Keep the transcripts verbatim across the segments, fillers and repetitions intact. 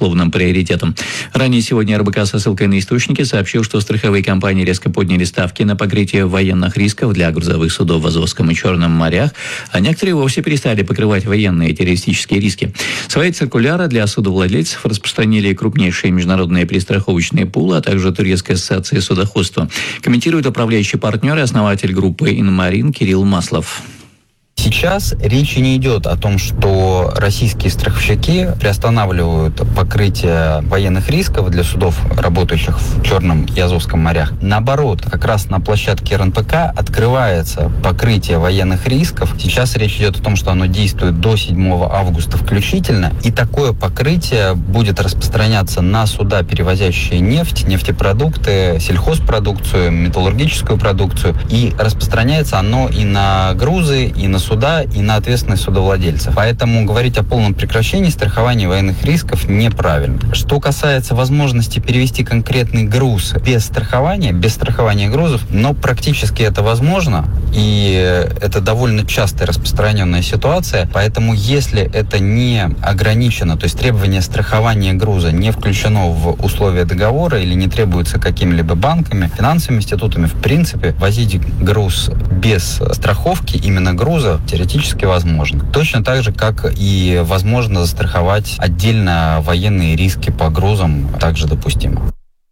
условным приоритетом. Ранее сегодня эр бэ ка со ссылкой на источники сообщил, что страховые компании резко подняли ставки на покрытие военных рисков для грузовых судов в Азовском и Черном морях, а некоторые вовсе перестали покрывать военные и террористические риски. Свои циркуляры для судовладельцев распространили крупнейшие международные перестраховочные пулы, а также Турецкая ассоциация судоходства. Комментирует управляющий партнер и основатель группы «Инмарин» Кирилл Маслов. Сейчас речи не идет о том, что российские страховщики приостанавливают покрытие военных рисков для судов, работающих в Черном и Азовском морях. Наоборот, как раз на площадке эр эн пэ ка открывается покрытие военных рисков. Сейчас речь идет о том, что оно действует до седьмого августа включительно. И такое покрытие будет распространяться на суда, перевозящие нефть, нефтепродукты, сельхозпродукцию, металлургическую продукцию. И распространяется оно и на грузы, и на суда, и на ответственность судовладельцев. Поэтому говорить о полном прекращении страхования военных рисков неправильно. Что касается возможности перевести конкретный груз без страхования, без страхования грузов, но практически это возможно, и это довольно частая распространенная ситуация, поэтому если это не ограничено, то есть требование страхования груза не включено в условия договора или не требуется какими-либо банками, финансовыми институтами, в принципе, возить груз без страховки, именно груза, теоретически возможно. Точно так же, как и возможно застраховать отдельно военные риски по грузам, также допустимо.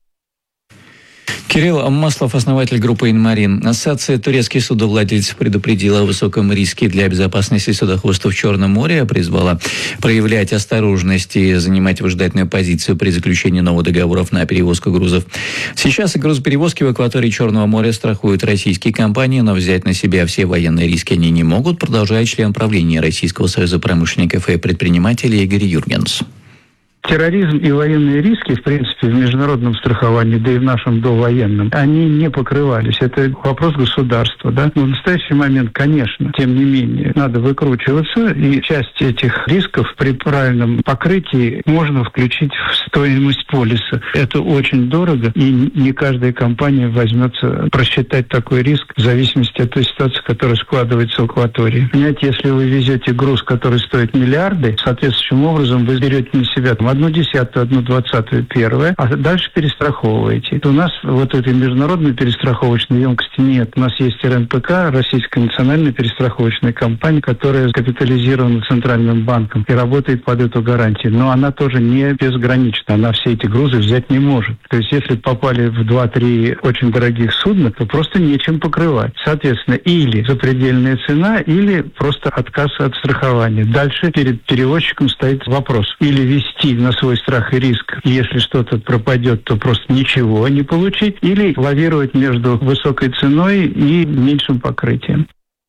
Кирилл Маслов, основатель группы «Инмарин». Ассоциация турецких судовладельцев предупредила о высоком риске для безопасности судоходства в Черном море, призвала проявлять осторожность и занимать выжидательную позицию при заключении новых договоров на перевозку грузов. Сейчас грузоперевозки в акватории Черного моря страхуют российские компании, но взять на себя все военные риски они не могут, продолжает член правления Российского союза промышленников и предпринимателей Игорь Юргенс. Терроризм и военные риски, в принципе, в международном страховании, да и в нашем довоенном, они не покрывались. Это вопрос государства, да. Но в настоящий момент, конечно, тем не менее, надо выкручиваться, и часть этих рисков при правильном покрытии можно включить в стоимость полиса. Это очень дорого, и не каждая компания возьмется просчитать такой риск в зависимости от той ситуации, которая складывается в акватории. Понимаете, если вы везете груз, который стоит миллиарды, соответствующим образом вы берете на себя там одну десятую, одну двадцатую, первое, а дальше перестраховываете. У нас вот этой международной перестраховочной емкости нет. У нас есть эр эн пэ ка, Российская национальная перестраховочная компания, которая капитализирована Центральным банком и работает под эту гарантию. Но она тоже не безгранична. Она все эти грузы взять не может. То есть если попали в два-три очень дорогих судна, то просто нечем покрывать. Соответственно, или запредельная цена, или просто отказ от страхования. Дальше перед перевозчиком стоит вопрос. Или вести на свой страх и риск, если что-то пропадет, то просто ничего не получить, или лавировать между высокой ценой и меньшим покрытием.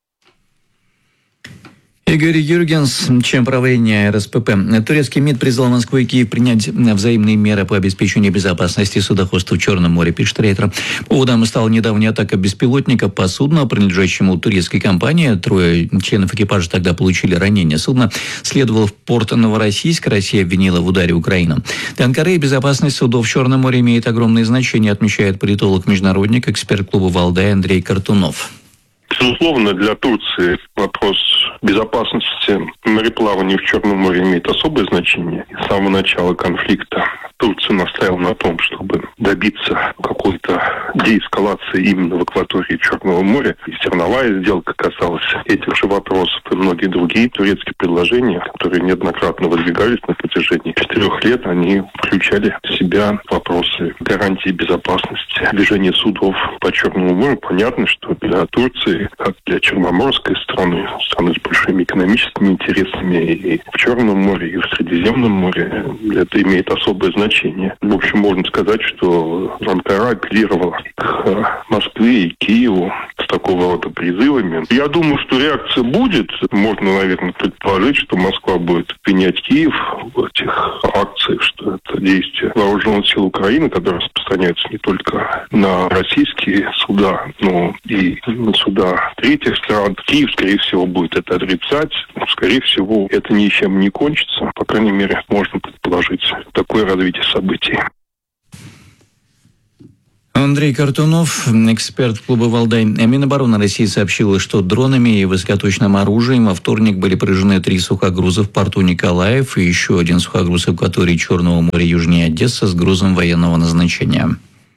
Игорь Юргенс, член правления эр эс пэ пэ. Турецкий МИД призвал Москву и Киев принять взаимные меры по обеспечению безопасности судоходства в Черном море, пишет Рейтер. Поводом стала недавняя атака беспилотника по судну, принадлежащему турецкой компании. Трое членов экипажа тогда получили ранения. Судно следовало в порт Новороссийск. Россия обвинила в ударе Украину. Для Анкары безопасность судов в Черном море имеет огромное значение, отмечает политолог-международник, эксперт клуба «Валдай» Андрей Картунов. Безусловно, для Турции вопрос безопасности мореплавания в Черном море имеет особое значение. С самого начала конфликта Турция настаивала на том, чтобы добиться какой-то деэскалации именно в акватории Черного моря. И зерновая сделка касалась этих же вопросов и многие другие турецкие предложения, которые неоднократно выдвигались на протяжении четырех лет, они включали в себя вопросы гарантии безопасности движения судов по Черному морю. Понятно, что для Турции, как для черноморской страны, страны с большими экономическими интересами и в Черном море, и в Средиземном море, это имеет особое значение. В общем, можно сказать, что Анкара апеллировала к Москве и Киеву с такого рода призывами. Я думаю, что реакция будет. Можно, наверное, предположить, что Москва будет обвинять Киев в этих акциях, что это действие вооруженных сил Украины, которые распространяются не только на российские суда, но и на суда третьих стран. Киев, скорее всего, будет это отрицать. Скорее всего, это ничем не кончится. По крайней мере, можно предположить такое развитие событий. Андрей Картунов, эксперт клуба «Валдай». Минобороны России сообщила, что дронами и высокоточным оружием во вторник были поражены три сухогруза в порту Николаев и еще один сухогруз в акватории Черного моря южнее Одессы с грузом военного назначения.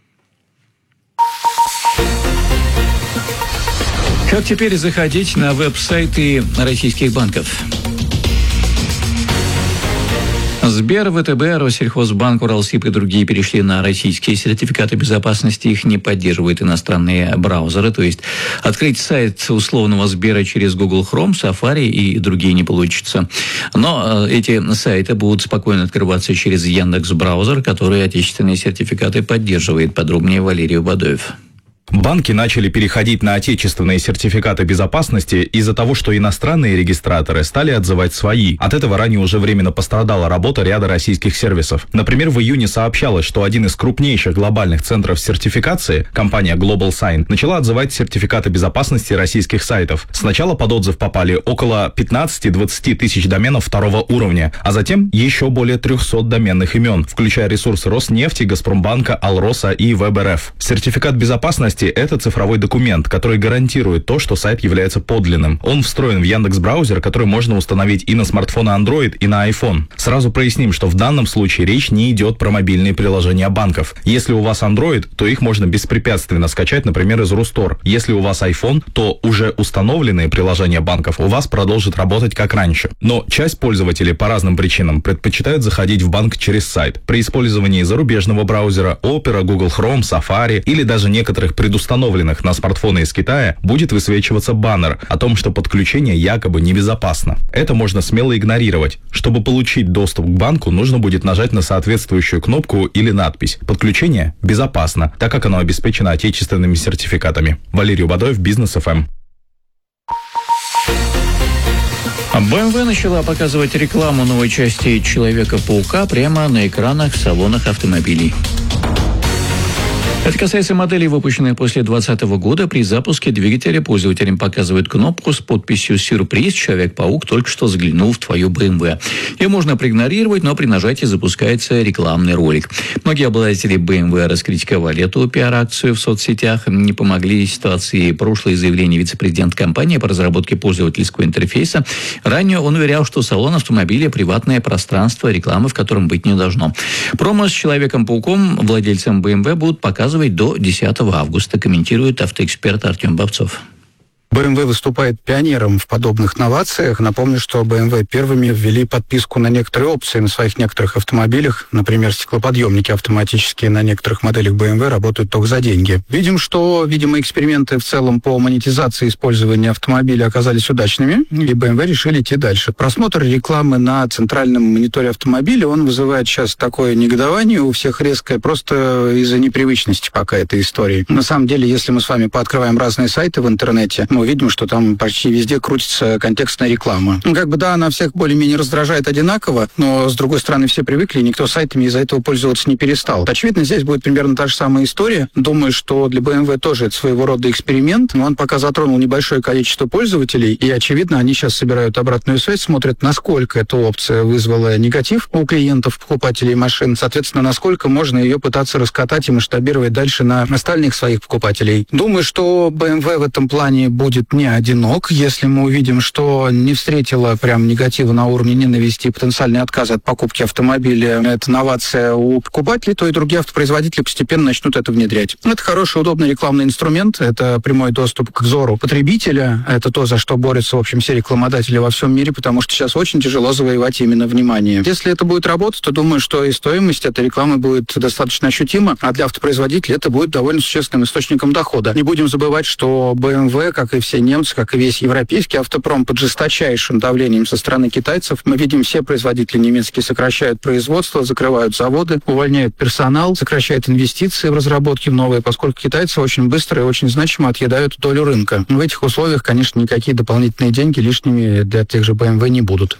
Как теперь заходить на веб-сайты российских банков? Сбер, ВТБ, Россельхозбанк, Уралсиб и другие перешли на российские сертификаты безопасности. Их не поддерживают иностранные браузеры. То есть открыть сайт условного Сбера через Google Chrome, Safari и другие не получится. Но эти сайты будут спокойно открываться через Яндекс.Браузер, который отечественные сертификаты поддерживает. Подробнее Валерий Бадоев. Банки начали переходить на отечественные сертификаты безопасности из-за того, что иностранные регистраторы стали отзывать свои. От этого ранее уже временно пострадала работа ряда российских сервисов. Например, в июне сообщалось, что один из крупнейших глобальных центров сертификации, компания Global Sign, начала отзывать сертификаты безопасности российских сайтов. Сначала под отзыв попали около пятнадцать-двадцать тысяч доменов второго уровня, а затем еще более триста доменных имен, включая ресурсы Роснефти, Газпромбанка, Алроса и ВЭБ.РФ. Сертификат безопасности — это цифровой документ, который гарантирует то, что сайт является подлинным. Он встроен в Яндекс.Браузер, который можно установить и на смартфоны Android, и на iPhone. Сразу проясним, что в данном случае речь не идет про мобильные приложения банков. Если у вас Android, то их можно беспрепятственно скачать, например, из Рустор. Если у вас iPhone, то уже установленные приложения банков у вас продолжат работать как раньше. Но часть пользователей по разным причинам предпочитают заходить в банк через сайт. При использовании зарубежного браузера, Opera, Google Chrome, Safari или даже некоторых предустановленных на смартфоны из Китая будет высвечиваться баннер о том, что подключение якобы небезопасно. Это можно смело игнорировать. Чтобы получить доступ к банку, нужно будет нажать на соответствующую кнопку или надпись. Подключение безопасно, так как оно обеспечено отечественными сертификатами. Валерий Бадоев, Бизнес эф эм. бэ эм вэ начала показывать рекламу новой части Человека-паука прямо на экранах в салонах автомобилей. Это касается моделей, выпущенных после две тысячи двадцатого года. При запуске двигателя пользователям показывают кнопку с подписью «Сюрприз. Человек-паук только что заглянул в твою бэ эм вэ». Ее можно проигнорировать, но при нажатии запускается рекламный ролик. Многие обладатели бэ эм вэ раскритиковали эту пиар-акцию в соцсетях. Не помогли ситуации прошлые заявления вице-президента компании по разработке пользовательского интерфейса. Ранее он уверял, что салон автомобиля – приватное пространство, рекламы в котором быть не должно. Промо с Человеком-пауком владельцам бэ эм вэ будут показывать до десятого августа, комментирует автоэксперт Артем Бобцов. бэ эм вэ выступает пионером в подобных новациях. Напомню, что бэ эм вэ первыми ввели подписку на некоторые опции на своих некоторых автомобилях. Например, стеклоподъемники автоматические на некоторых моделях бэ эм вэ работают только за деньги. Видим, что, видимо, эксперименты в целом по монетизации использования автомобиля оказались удачными, и бэ эм вэ решили идти дальше. Просмотр рекламы на центральном мониторе автомобиля, он вызывает сейчас такое негодование у всех резкое, просто из-за непривычности пока этой истории. На самом деле, если мы с вами пооткрываем разные сайты в интернете, мы видим, что там почти везде крутится контекстная реклама. Ну, как бы, да, она всех более-менее раздражает одинаково, но, с другой стороны, все привыкли, и никто сайтами из-за этого пользоваться не перестал. Очевидно, здесь будет примерно та же самая история. Думаю, что для бэ эм вэ тоже это своего рода эксперимент, но он пока затронул небольшое количество пользователей, и, очевидно, они сейчас собирают обратную связь, смотрят, насколько эта опция вызвала негатив у клиентов, покупателей машин, соответственно, насколько можно ее пытаться раскатать и масштабировать дальше на остальных своих покупателей. Думаю, что бэ эм вэ в этом плане будет не одинок. Если мы увидим, что не встретила прям негатива на уровне ненависти и потенциальный отказ от покупки автомобиля, это новация у покупателей, то и другие автопроизводители постепенно начнут это внедрять. Это хороший, удобный рекламный инструмент, это прямой доступ к взору потребителя, это то, за что борются, в общем, все рекламодатели во всем мире, потому что сейчас очень тяжело завоевать именно внимание. Если это будет работать, то думаю, что и стоимость этой рекламы будет достаточно ощутима, а для автопроизводителей это будет довольно существенным источником дохода. Не будем забывать, что бэ эм вэ, как и все немцы, как и весь европейский автопром, под жесточайшим давлением со стороны китайцев. Мы видим, все производители немецкие сокращают производство, закрывают заводы, увольняют персонал, сокращают инвестиции в разработки в новые, поскольку китайцы очень быстро и очень значимо отъедают долю рынка. В этих условиях, конечно, никакие дополнительные деньги лишними для тех же бэ эм вэ не будут.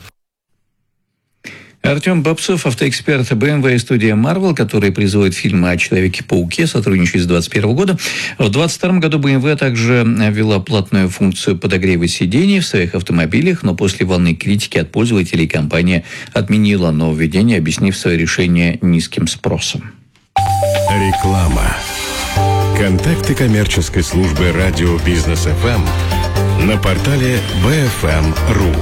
Артем Бобцов, автоэксперт бэ эм вэ и студия Marvel, который производит фильмы о Человеке-пауке, сотрудничает с двадцать первого года. В двадцать втором году бэ эм вэ также ввела платную функцию подогрева сидений в своих автомобилях, но после волны критики от пользователей компания отменила нововведение, объяснив свое решение низким спросом. Реклама. Контакты коммерческой службы радио Бизнес эф эм на портале би эф эм точка ру.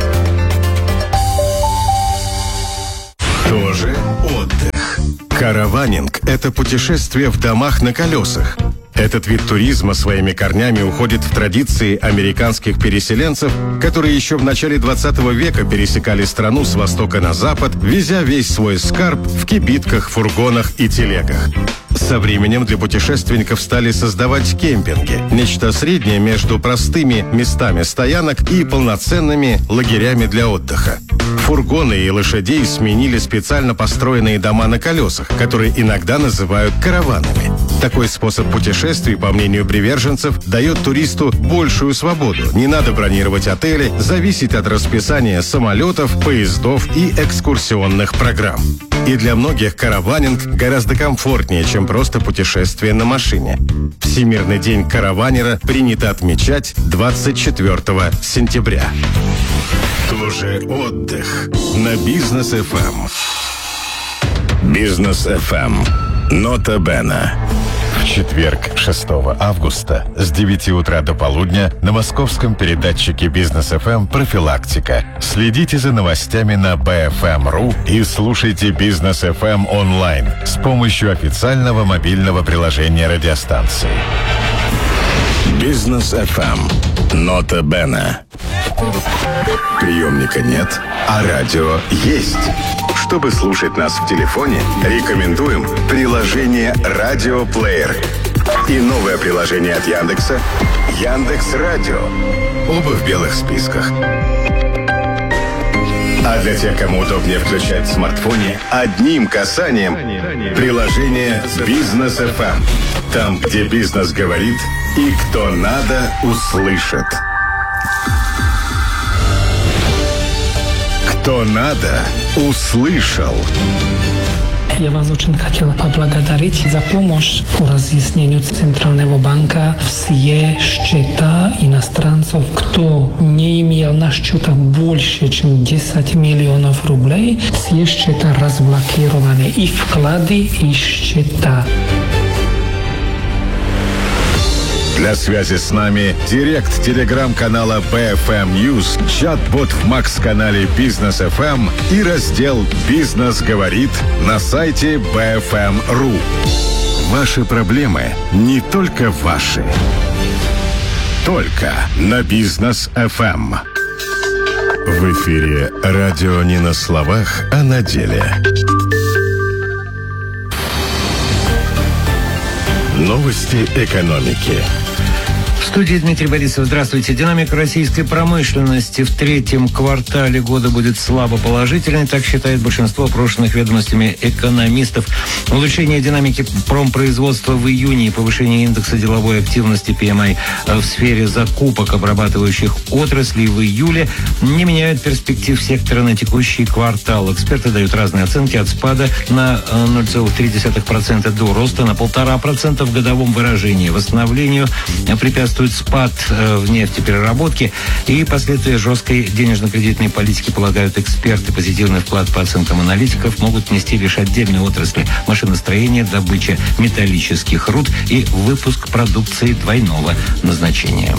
Тоже отдых. Караванинг – это путешествие в домах на колесах. Этот вид туризма своими корнями уходит в традиции американских переселенцев, которые еще в начале двадцатого века пересекали страну с востока на запад, везя весь свой скарб в кибитках, фургонах и телегах. Со временем для путешественников стали создавать кемпинги, нечто среднее между простыми местами стоянок и полноценными лагерями для отдыха. Фургоны и лошадей сменили специально построенные дома на колесах, которые иногда называют караванами. Такой способ путешествий, по мнению приверженцев, дает туристу большую свободу. Не надо бронировать отели, зависеть от расписания самолетов, поездов и экскурсионных программ. И для многих караванинг гораздо комфортнее, чем просто путешествие на машине. Всемирный день караванера принято отмечать двадцать четвёртого сентября. Тоже отдых на Бизнес эф эм. Бизнес эф эм. Нота Бена. В четверг, шестого августа, с девяти утра до полудня на московском передатчике Бизнес эф эм «Профилактика». Следите за новостями на би эф эм точка ру и слушайте Бизнес эф эм онлайн с помощью официального мобильного приложения радиостанции. Бизнес эф эм. Нота Бена. Приемника нет, а радио есть. Чтобы слушать нас в телефоне, рекомендуем приложение «Радиоплеер» и новое приложение от Яндекса «Яндекс.Радио». Оба в белых списках. А для тех, кому удобнее включать в смартфоне, одним касанием приложение «Бизнес эф эм». Там, где бизнес говорит и кто надо, услышит. Кто надо, услышал. Я вас очень хотел поблагодарить за помощь по разъяснению Центрального банка. Все счета иностранцев, кто не имел на счетах больше, чем десять миллионов рублей, все счета разблокированы. И вклады, и счета. Для связи с нами директ телеграм-канала би эф эм News, чат-бот в Макс-канале Бизнес эф эм и раздел «Бизнес говорит» на сайте би эф эм точка ру. Ваши проблемы не только ваши. Только на Бизнес эф эм. В эфире радио не на словах, а на деле. Новости экономики. В студии Дмитрий Борисов. Здравствуйте. Динамика российской промышленности в третьем квартале года будет слабо положительной, так считает большинство опрошенных ведомостями экономистов. Улучшение динамики промпроизводства в июне и повышение индекса деловой активности пи эм ай в сфере закупок обрабатывающих отраслей в июле не меняют перспектив сектора на текущий квартал. Эксперты дают разные оценки от спада на ноль целых три десятых процента до роста на полтора процента в годовом выражении. Восстановлению препятствует спад в нефтепереработке и последствия жесткой денежно-кредитной политики, полагают эксперты. Позитивный вклад по оценкам аналитиков могут внести лишь отдельные отрасли: машиностроение, добыча металлических руд и выпуск продукции двойного назначения.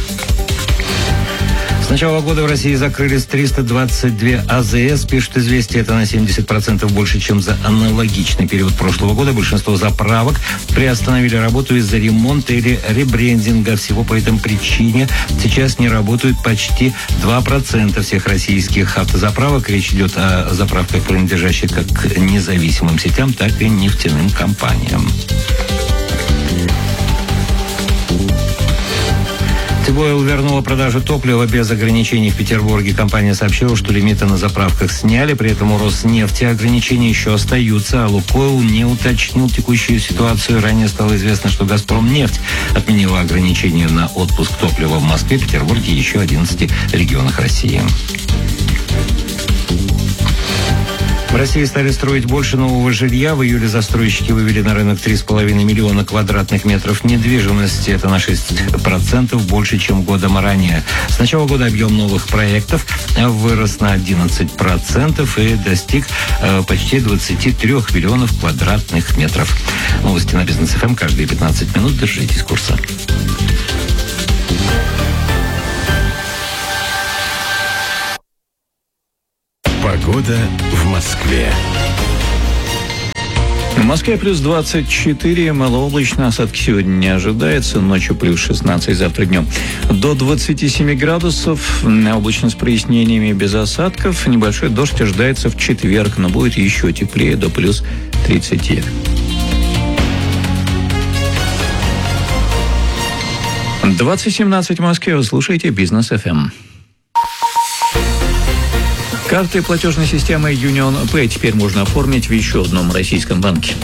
С начала года в России закрылись триста двадцать две а зэ эс, пишет «Известия». Это на семьдесят процентов больше, чем за аналогичный период прошлого года. Большинство заправок приостановили работу из-за ремонта или ребрендинга. Всего по этой причине сейчас не работают почти два процента всех российских автозаправок. Речь идет о заправках, принадлежащих как независимым сетям, так и нефтяным компаниям. Тибойл вернула продажу топлива без ограничений в Петербурге. Компания сообщила, что лимиты на заправках сняли, при этом у Роснефти ограничения еще остаются, а Лукойл не уточнил текущую ситуацию. Ранее стало известно, что Газпромнефть отменила ограничения на отпуск топлива в Москве, Петербурге и еще одиннадцати регионах России. В России стали строить больше нового жилья. В июле застройщики вывели на рынок три с половиной миллиона квадратных метров недвижимости. Это на шесть процентов больше, чем годом ранее. С начала года объем новых проектов вырос на одиннадцать процентов и достиг э, почти двадцати трёх миллионов квадратных метров. Новости на Бизнес эф эм каждые пятнадцать минут. Держитесь курса. Погода в Москве. В Москве плюс двадцать четыре, малооблачно, осадки сегодня не ожидается, ночью плюс шестнадцать, завтра днем до двадцати семи градусов, облачно с прояснениями без осадков, небольшой дождь ожидается в четверг, но будет еще теплее, до плюс тридцати. двадцать семнадцать в Москве, вы слушаете Бизнес эф эм. Карты платежной системы Union Pay теперь можно оформить в еще одном российском банке.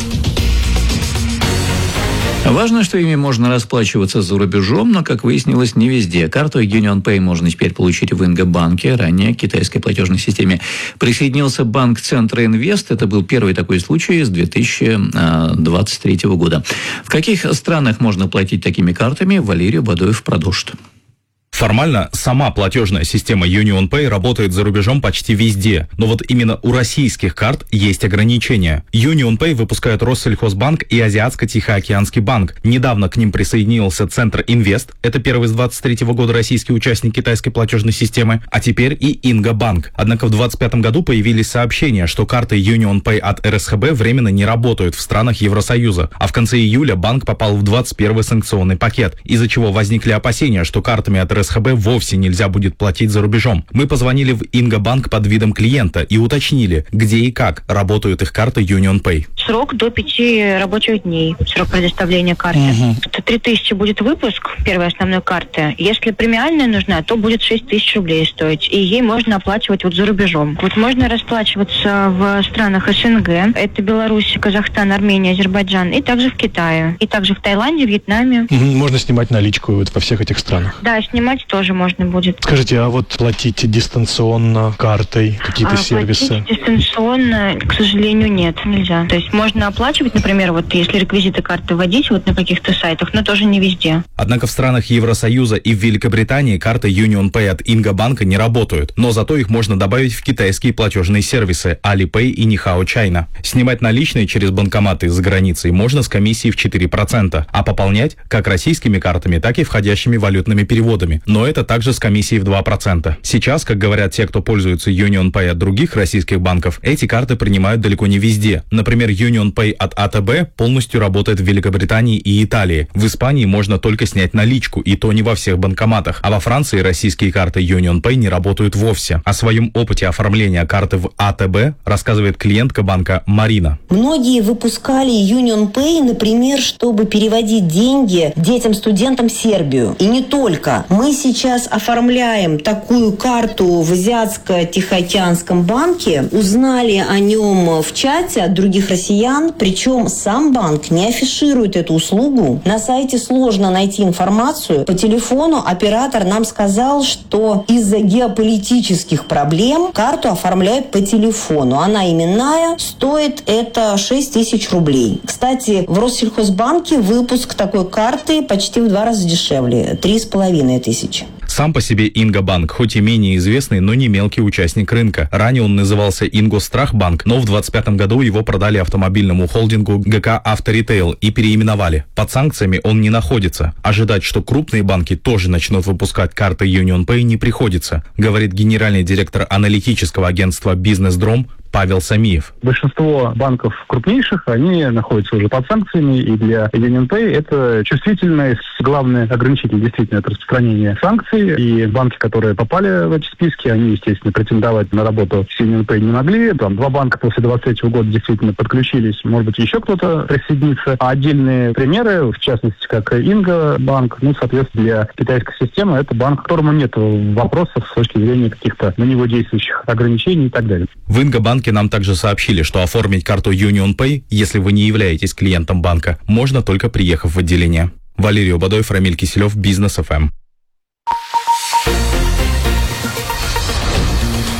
Важно, что ими можно расплачиваться за рубежом, но, как выяснилось, не везде. Карту Union Pay можно теперь получить в Инго-банке. Ранее к китайской платежной системе присоединился банк Центра Инвест. Это был первый такой случай с две тысячи двадцать третьего года. В каких странах можно платить такими картами, Валерий Бадоев продолжит. Формально сама платежная система Union Pay работает за рубежом почти везде, но вот именно у российских карт есть ограничения. Union Pay выпускают Россельхозбанк и Азиатско-Тихоокеанский банк. Недавно к ним присоединился Центр Инвест, это первый с двадцать третьего года российский участник китайской платежной системы, а теперь и Инго-банк. Однако в двадцать пятом году появились сообщения, что карты Union Pay от эр эс ха бэ временно не работают в странах Евросоюза, а в конце июля банк попал в двадцать первый санкционный пакет, из-за чего возникли опасения, что картами от эр эс ха бэ вовсе нельзя будет платить за рубежом. Мы позвонили в Инго-банк под видом клиента и уточнили, где и как работают их карты Union Pay. Срок до пяти рабочих дней, срок предоставления карты. Uh-huh. Это три тысячи будет выпуск первой основной карты. Если премиальная нужна, то будет шесть тысяч рублей стоить. И ей можно оплачивать вот за рубежом. Вот можно расплачиваться в странах эс эн гэ. Это Беларусь, Казахстан, Армения, Азербайджан. И также в Китае. И также в Таиланде, Вьетнаме. Uh-huh. Можно снимать наличку вот во всех этих странах? Да, снимать тоже можно будет. Скажите, а вот платить дистанционно картой, какие-то а, сервисы? Платить дистанционно, к сожалению, нет, нельзя. То есть можно оплачивать, например, вот если реквизиты карты вводить вот на каких-то сайтах, но тоже не везде. Однако в странах Евросоюза и в Великобритании карты Union Pay от Инго-банка не работают, но зато их можно добавить в китайские платежные сервисы Alipay и Nihao China. Снимать наличные через банкоматы за границей можно с комиссией в четыре процента, а пополнять как российскими картами, так и входящими валютными переводами. Но это также с комиссией в два процента. Сейчас, как говорят те, кто пользуется Union Pay от других российских банков, эти карты принимают далеко не везде. Например, Union Pay от а тэ бэ полностью работает в Великобритании и Италии. В Испании можно только снять наличку, и то не во всех банкоматах. А во Франции российские карты Union Pay не работают вовсе. О своем опыте оформления карты в а тэ бэ рассказывает клиентка банка Марина. Многие выпускали Union Pay, например, чтобы переводить деньги детям-студентам в Сербию. И не только. Мы сейчас оформляем такую карту в Азиатско-Тихоокеанском банке. Узнали о нем в чате от других россиян, причем сам банк не афиширует эту услугу. На сайте сложно найти информацию. По телефону оператор нам сказал, что из-за геополитических проблем карту оформляют по телефону. Она именная, стоит это шесть тысяч рублей. Кстати, в Россельхозбанке выпуск такой карты почти в два раза дешевле, три с половиной тысячи. Сам по себе Инго-банк, хоть и менее известный, но не мелкий участник рынка. Ранее он назывался Ингострахбанк, но в двадцать пятом году его продали автомобильному холдингу гэ ка Авторитейл и переименовали. Под санкциями он не находится. Ожидать, что крупные банки тоже начнут выпускать карты Union Pay, не приходится, говорит генеральный директор аналитического агентства «Бизнес-Дром» Павел Самиев. Большинство банков крупнейших, они находятся уже под санкциями, и для Union Pay это чувствительный, главный ограничитель действительно это распространение санкций, и банки, которые попали в эти списки, они, естественно, претендовать на работу с Union Pay не могли. Там два банка после двадцать третьего года действительно подключились, может быть, еще кто-то присоединится. А отдельные примеры, в частности, как Инго-банк, ну, соответственно, для китайской системы, это банк, которому нет вопросов с точки зрения каких-то на него действующих ограничений и так далее. В Инго-банке нам также сообщили, что оформить карту Union Pay, если вы не являетесь клиентом банка, можно только приехав в отделение. Валерий Бадоев, Рамиль Киселев, Бизнес эф эм.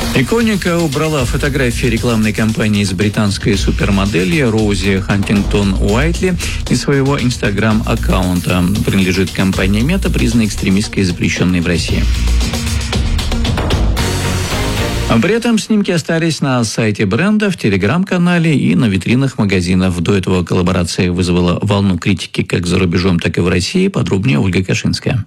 Иконика убрала фотографии рекламной кампании с британской супермодели Роузи Хантингтон Уайтли из своего инстаграм-аккаунта. Принадлежит компании Мета, признанной экстремистской и запрещенной в России. При этом снимки остались на сайте бренда, в телеграм-канале и на витринах магазинов. До этого коллаборация вызвала волну критики как за рубежом, так и в России. Подробнее Ольга Кашинская.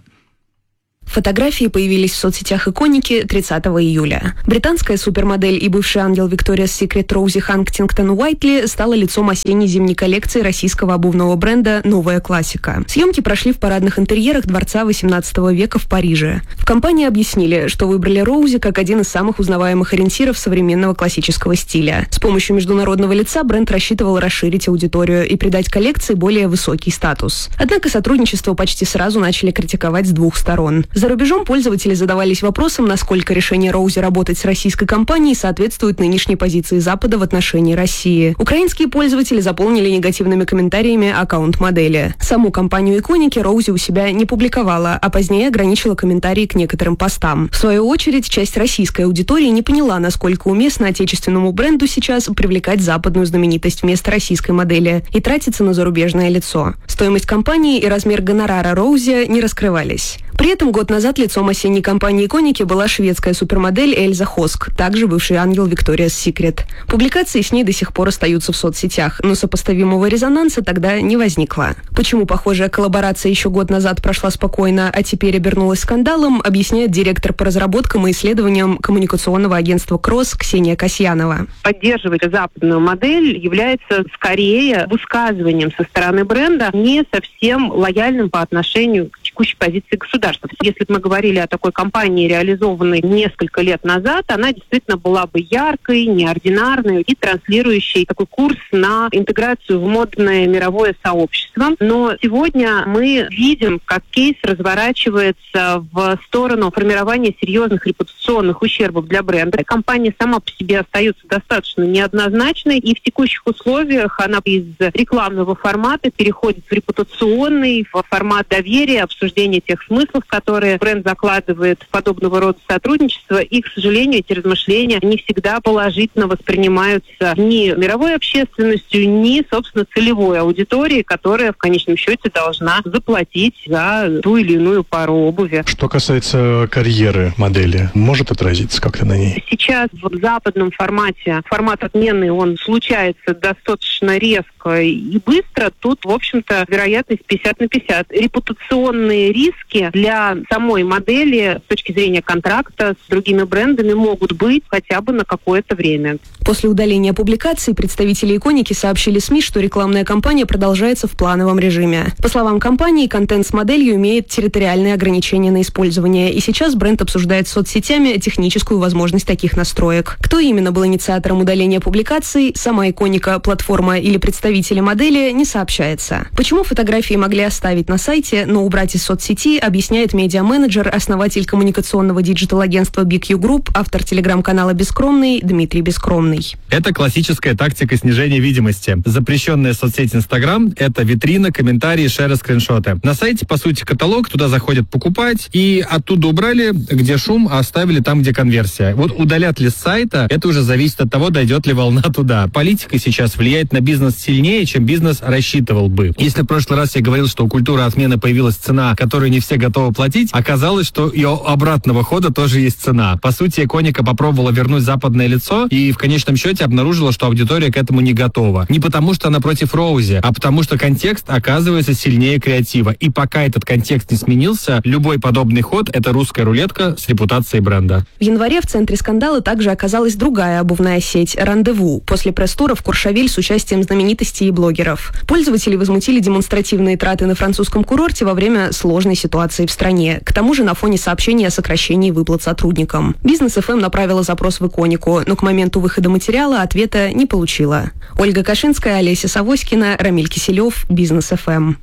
Фотографии появились в соцсетях иконики тридцатого июля. Британская супермодель и бывший ангел Victoria's Secret Роузи Хантингтон Уайтли стала лицом осенне-зимней коллекции российского обувного бренда «Новая классика». Съемки прошли в парадных интерьерах дворца восемнадцатого века в Париже. В компании объяснили, что выбрали Роузи как один из самых узнаваемых ориентиров современного классического стиля. С помощью международного лица бренд рассчитывал расширить аудиторию и придать коллекции более высокий статус. Однако сотрудничество почти сразу начали критиковать с двух сторон. За рубежом пользователи задавались вопросом, насколько решение Роузи работать с российской компанией соответствует нынешней позиции Запада в отношении России. Украинские пользователи заполнили негативными комментариями аккаунт модели. Саму компанию иконики Роузи у себя не публиковала, а позднее ограничила комментарии к некоторым постам. В свою очередь, часть российской аудитории не поняла, насколько уместно отечественному бренду сейчас привлекать западную знаменитость вместо российской модели и тратиться на зарубежное лицо. Стоимость компании и размер гонорара Роузи не раскрывались. При этом год назад лицом осенней кампании иконики была шведская супермодель Эльза Хоск, также бывший ангел Victoria's Secret. Публикации с ней до сих пор остаются в соцсетях, но сопоставимого резонанса тогда не возникло. Почему похожая коллаборация еще год назад прошла спокойно, а теперь обернулась скандалом, объясняет директор по разработкам и исследованиям коммуникационного агентства «Кросс» Ксения Касьянова. Поддерживать западную модель является скорее высказыванием со стороны бренда, не совсем лояльным по отношению к текущей позиции государства. Если бы мы говорили о такой кампании, реализованной несколько лет назад, она действительно была бы яркой, неординарной и транслирующей такой курс на интеграцию в модное мировое сообщество. Но сегодня мы видим, как кейс разворачивается в сторону формирования серьезных репутационных ущербов для бренда. Компания сама по себе остается достаточно неоднозначной, и в текущих условиях она из рекламного формата переходит в репутационный, в формат доверия, обсуждения тех смыслов, которые бренд закладывает в подобного рода сотрудничество, и, к сожалению, эти размышления не всегда положительно воспринимаются ни мировой общественностью, ни, собственно, целевой аудиторией, которая в конечном счете должна заплатить за ту или иную пару обуви. Что касается карьеры модели, может отразиться как-то на ней? Сейчас в западном формате, формат отмены, он случается достаточно резко и быстро. Тут, в общем-то, вероятность пятьдесят на пятьдесят. Репутационные риски для самой модели с точки зрения контракта с другими брендами могут быть хотя бы на какое-то время. После удаления публикаций представители иконики сообщили СМИ, что рекламная кампания продолжается в плановом режиме. По словам компании, контент с моделью имеет территориальные ограничения на использование, и сейчас бренд обсуждает с соцсетями техническую возможность таких настроек. Кто именно был инициатором удаления публикаций, сама иконика, платформа или представители модели, не сообщается. Почему фотографии могли оставить на сайте, но убрать из соцсети, объясняет медиа-менеджер, основатель коммуникационного диджитал-агентства би кью Group, автор телеграм-канала «Бескромный» Дмитрий Бескромный. Это классическая тактика снижения видимости. Запрещенная соцсеть Инстаграм — это витрина, комментарии, шеры, скриншоты. На сайте, по сути, каталог, туда заходят покупать, и оттуда убрали, где шум, а оставили там, где конверсия. Вот удалят ли с сайта, это уже зависит от того, дойдет ли волна туда. Политика сейчас влияет на бизнес сильнее, чем бизнес рассчитывал бы. Если в прошлый раз я говорил, что у культуры отмены появилась цена, которую не все готовы платить, оказалось, что и у обратного хода тоже есть цена. По сути, иконика попробовала вернуть западное лицо и в конечном счете обнаружила, что аудитория к этому не готова. Не потому, что она против Роузи, а потому, что контекст оказывается сильнее креатива. И пока этот контекст не сменился, любой подобный ход — это русская рулетка с репутацией бренда. В январе в центре скандала также оказалась другая обувная сеть «Рандеву» после пресс-тура в Куршавель с участием знаменитостей и блогеров. Пользователи возмутили демонстративные траты на французском курорте во время сложной ситуации в стране. К тому же на фоне сообщений о сокращении выплат сотрудникам. Бизнес эф эм направила запрос в иконику, но к моменту выхода материала ответа не получила. Ольга Кашинская, Олеся Савоськина, Рамиль Киселев, Бизнес эф эм.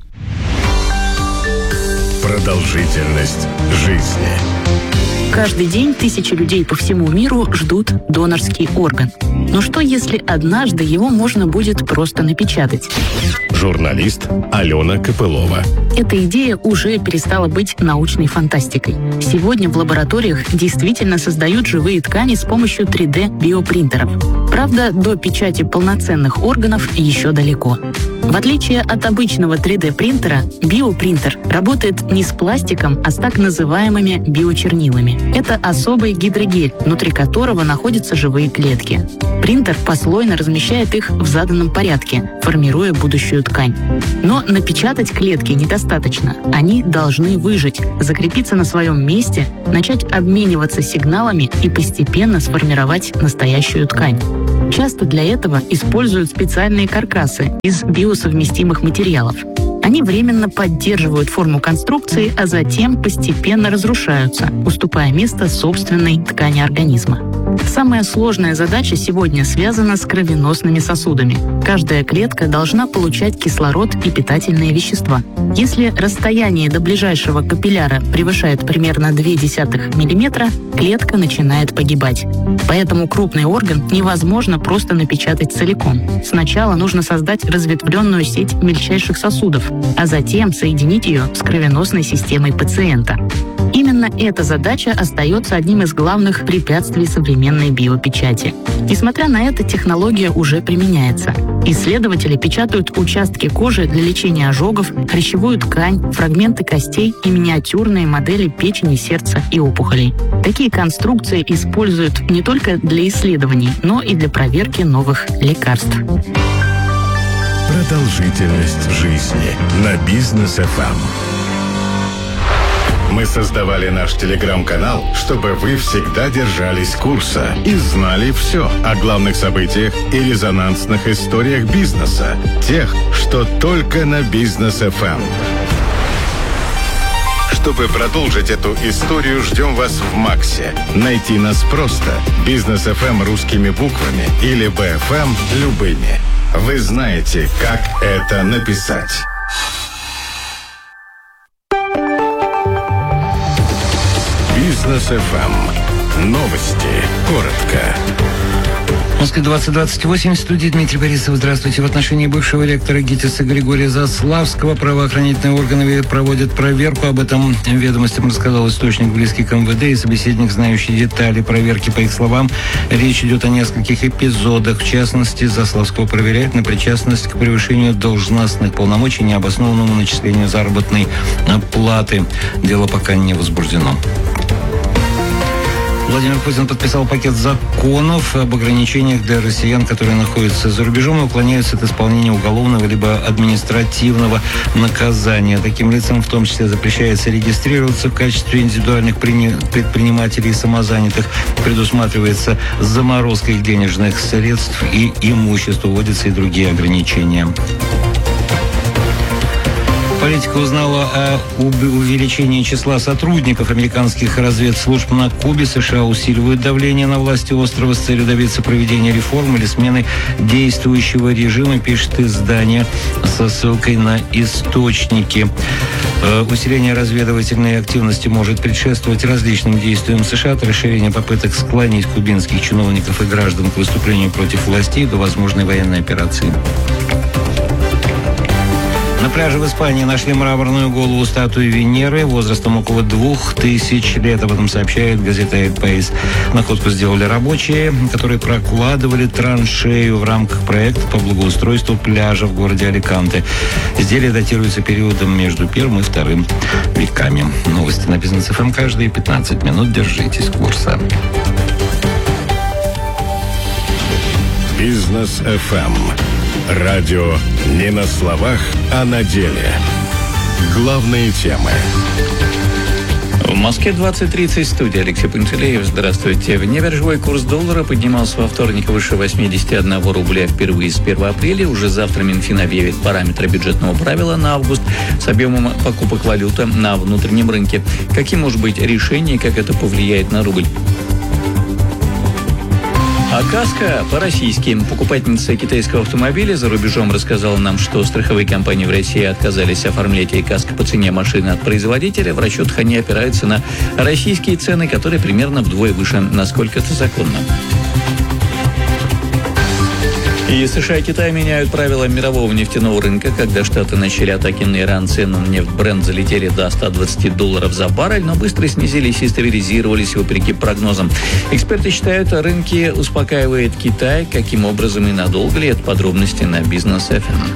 Продолжительность жизни. Каждый день тысячи людей по всему миру ждут донорский орган. Но что, если однажды его можно будет просто напечатать? Журналист Алена Копылова. Эта идея уже перестала быть научной фантастикой. Сегодня в лабораториях действительно создают живые ткани с помощью три дэ-биопринтеров. Правда, до печати полноценных органов еще далеко. В отличие от обычного три дэ-принтера, биопринтер работает не с пластиком, а с так называемыми биочернилами. Это особый гидрогель, внутри которого находятся живые клетки. Принтер послойно размещает их в заданном порядке, формируя будущую ткань. Но напечатать клетки недостаточно. Они должны выжить, закрепиться на своем месте, начать обмениваться сигналами и постепенно сформировать настоящую ткань. Часто для этого используют специальные каркасы из биосовместимых материалов. Они временно поддерживают форму конструкции, а затем постепенно разрушаются, уступая место собственной ткани организма. Самая сложная задача сегодня связана с кровеносными сосудами. Каждая клетка должна получать кислород и питательные вещества. Если расстояние до ближайшего капилляра превышает примерно ноль целых две десятых миллиметра, клетка начинает погибать. Поэтому крупный орган невозможно просто напечатать целиком. Сначала нужно создать разветвленную сеть мельчайших сосудов, а затем соединить ее с кровеносной системой пациента. Именно эта задача остается одним из главных препятствий современной биопечати. Несмотря на это, технология уже применяется. Исследователи печатают участки кожи для лечения ожогов, хрящевую ткань, фрагменты костей и миниатюрные модели печени, сердца и опухолей. Такие конструкции используют не только для исследований, но и для проверки новых лекарств. Продолжительность жизни на Бизнес эф эм. Мы создавали наш телеграм-канал, чтобы вы всегда держались курса и знали все о главных событиях и резонансных историях бизнеса, тех, что только на Бизнес эф эм. Чтобы продолжить эту историю, ждем вас в Максе. Найти нас просто. Бизнес эф эм русскими буквами или би эф эм любыми. Вы знаете, как это написать. Бизнес эф эм. Новости. Коротко. В Москве двадцать двадцать восемь, в студии Дмитрий Борисов. Здравствуйте. В отношении бывшего ректора ГИТИСа Григория Заславского правоохранительные органы проводят проверку. Об этом ведомостям рассказал источник, близкий к эм вэ дэ, и собеседник, знающий детали проверки. По их словам, речь идет о нескольких эпизодах. В частности, Заславского проверяют на причастность к превышению должностных полномочий, необоснованному начислению заработной платы. Дело пока не возбуждено. Владимир Путин подписал пакет законов об ограничениях для россиян, которые находятся за рубежом и уклоняются от исполнения уголовного либо административного наказания. Таким лицам в том числе запрещается регистрироваться в качестве индивидуальных предпринимателей и самозанятых. Предусматривается заморозка их денежных средств и имущества. Вводятся и другие ограничения. Политика узнала о увеличении числа сотрудников американских разведслужб на Кубе. США усиливают давление на власти острова с целью добиться проведения реформ или смены действующего режима, пишет издание со ссылкой на источники. Усиление разведывательной активности может предшествовать различным действиям США, от расширения попыток склонить кубинских чиновников и граждан к выступлению против властей до возможной военной операции. На пляже в Испании нашли мраморную голову статуи Венеры возрастом около двух тысяч лет. Об этом сообщает газета «Эль Пейс». Находку сделали рабочие, которые прокладывали траншею в рамках проекта по благоустройству пляжа в городе Аликанте. Изделие датируется периодом между первым и вторым веками. Новости на Бизнес эф эм каждые пятнадцать минут. Держитесь курса. Бизнес эф эм. Радио не на словах, а на деле. Главные темы. В Москве двадцать тридцать, студия Алексей Пантелеев. Здравствуйте. Внебиржевой курс доллара поднимался во вторник выше восемьдесят один рубля впервые с первого апреля. Уже завтра Минфин объявит параметры бюджетного правила на август с объемом покупок валюты на внутреннем рынке. Каким может быть решение и как это повлияет на рубль? А каска по-российски. Покупательница китайского автомобиля за рубежом рассказала нам, что страховые компании в России отказались оформлять ей каско по цене машины от производителя. В расчетах они опираются на российские цены, которые примерно вдвое выше. Насколько это законно? И США и Китай меняют правила мирового нефтяного рынка. Когда Штаты начали атаки на Иран, цены на нефть Brent залетели до ста двадцати долларов за баррель, но быстро снизились и стабилизировались вопреки прогнозам. Эксперты считают, рынки успокаивает Китай. Каким образом и надолго ли? Это подробности на Бизнес эф эм.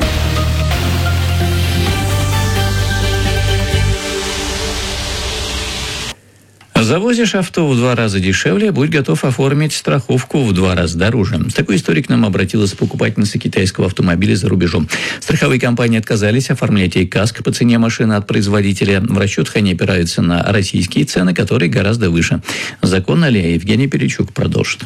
Завозишь авто в два раза дешевле, будь готов оформить страховку в два раза дороже. С такой историей к нам обратилась покупательница китайского автомобиля за рубежом. Страховые компании отказались оформлять ей каско по цене машины от производителя. В расчетах они опираются на российские цены, которые гораздо выше. Законно ли? Евгений Перечук продолжит.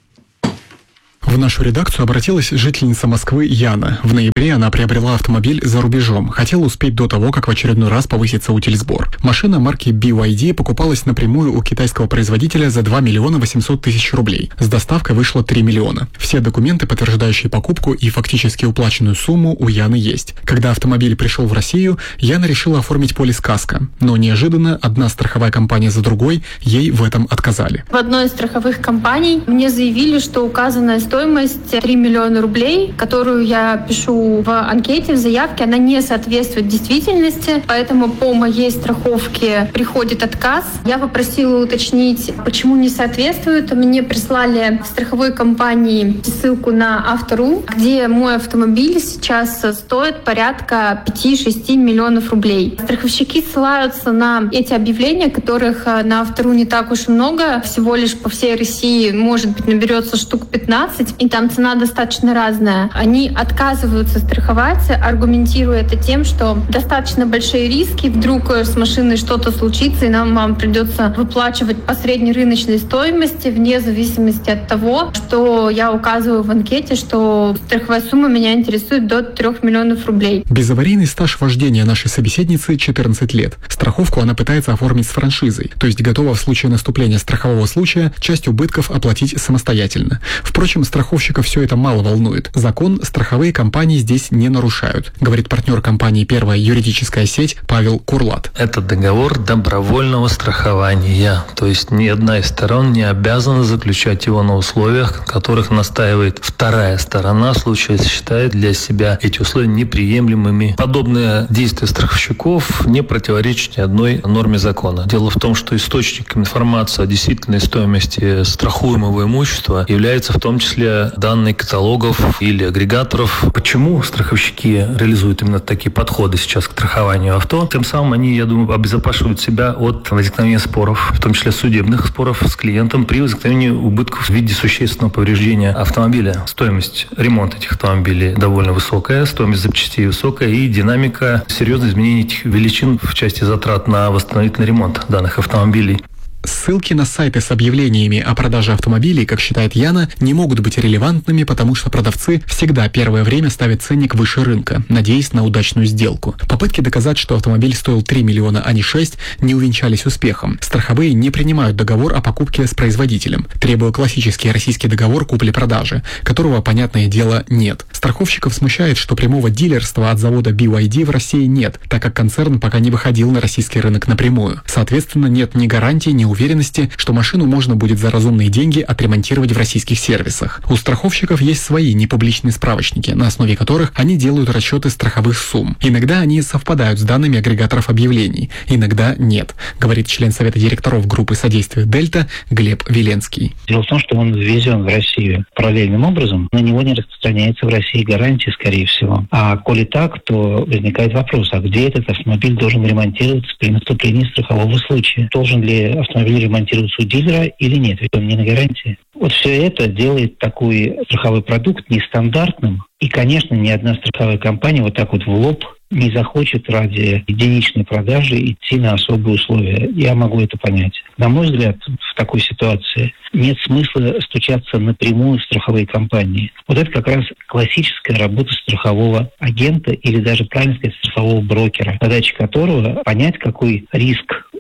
В нашу редакцию обратилась жительница Москвы Яна. В ноябре она приобрела автомобиль за рубежом. Хотела успеть до того, как в очередной раз повысится утильсбор. Машина марки би вай ди покупалась напрямую у китайского производителя за два миллиона восемьсот тысяч рублей. С доставкой вышло три миллиона. Все документы, подтверждающие покупку и фактически уплаченную сумму, у Яны есть. Когда автомобиль пришел в Россию, Яна решила оформить полис каско. Но неожиданно одна страховая компания за другой ей в этом отказали. В одной из страховых компаний мне заявили, что указанная стоимость три миллиона рублей, которую я пишу в анкете, в заявке, она не соответствует действительности, поэтому по моей страховке приходит отказ. Я попросила уточнить, почему не соответствует. Мне прислали в страховой компании ссылку на Автору, где мой автомобиль сейчас стоит порядка пять-шесть миллионов рублей. Страховщики ссылаются на эти объявления, которых на Автору не так уж и много, всего лишь по всей России, может быть, наберется штук пятнадцать, и там цена достаточно разная. Они отказываются страховать, аргументируя это тем, что достаточно большие риски, вдруг с машиной что-то случится, и нам вам придется выплачивать по средней рыночной стоимости, вне зависимости от того, что я указываю в анкете, что страховая сумма меня интересует до трех миллионов рублей. Безаварийный стаж вождения нашей собеседницы четырнадцать лет. Страховку она пытается оформить с франшизой, то есть готова в случае наступления страхового случая часть убытков оплатить самостоятельно. Впрочем, страховщиков все это мало волнует. Закон страховые компании здесь не нарушают, говорит партнер компании «Первая юридическая сеть» Павел Курлат. Это договор добровольного страхования, то есть ни одна из сторон не обязана заключать его на условиях, на которых настаивает вторая сторона, в случае считает для себя эти условия неприемлемыми. Подобные действия страховщиков не противоречат ни одной норме закона. Дело в том, что источником информации о действительной стоимости страхуемого имущества является в том числе данные каталогов или агрегаторов. Почему страховщики реализуют именно такие подходы сейчас к страхованию авто? Тем самым они, я думаю, обезопасивают себя от возникновения споров, в том числе судебных споров с клиентом при возникновении убытков в виде существенного повреждения автомобиля. Стоимость ремонта этих автомобилей довольно высокая, стоимость запчастей высокая и динамика серьезных изменений этих величин в части затрат на восстановительный ремонт данных автомобилей. Ссылки на сайты с объявлениями о продаже автомобилей, как считает Яна, не могут быть релевантными, потому что продавцы всегда первое время ставят ценник выше рынка, надеясь на удачную сделку. Попытки доказать, что автомобиль стоил три миллиона, а не шесть, не увенчались успехом. Страховые не принимают договор о покупке с производителем, требуя классический российский договор купли-продажи, которого, понятное дело, нет. Страховщиков смущает, что прямого дилерства от завода би вай ди в России нет, так как концерн пока не выходил на российский рынок напрямую. Соответственно, нет ни гарантий, ни уверенности, что машину можно будет за разумные деньги отремонтировать в российских сервисах. У страховщиков есть свои непубличные справочники, на основе которых они делают расчеты страховых сумм. Иногда они совпадают с данными агрегаторов объявлений, иногда нет, говорит член совета директоров группы содействия «Дельта» Глеб Веленский. Дело в том, что он ввезен в Россию параллельным образом, на него не распространяется в России гарантия, скорее всего. А коли так, то возникает вопрос, а где этот автомобиль должен ремонтироваться при наступлении страхового случая? Должен ли автомобиль ремонтироваться у дилера или нет, ведь он не на гарантии. Вот все это делает такой страховой продукт нестандартным. И, конечно, ни одна страховая компания вот так вот в лоб не захочет ради единичной продажи идти на особые условия. Я могу это понять. На мой взгляд, в такой ситуации нет смысла стучаться напрямую в страховые компании. Вот это как раз классическая работа страхового агента или даже, правильно сказать, страхового брокера, задача которого понять, какой риск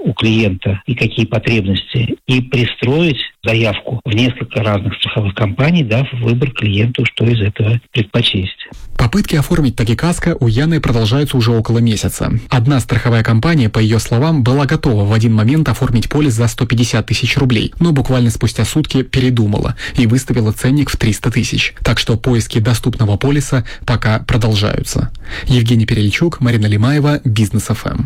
у клиента и какие потребности, и пристроить заявку в несколько разных страховых компаний, дав выбор клиенту, что из этого предпочесть. Попытки оформить Такикаско у Яны продолжаются уже около месяца. Одна страховая компания, по ее словам, была готова в один момент оформить полис за сто пятьдесят тысяч рублей, но буквально спустя сутки передумала и выставила ценник в триста тысяч. Так что поиски доступного полиса пока продолжаются. Евгений Перельчук, Марина Лимаева, Бизнес эф эм.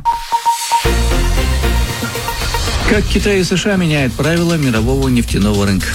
Как Китай и США меняют правила мирового нефтяного рынка.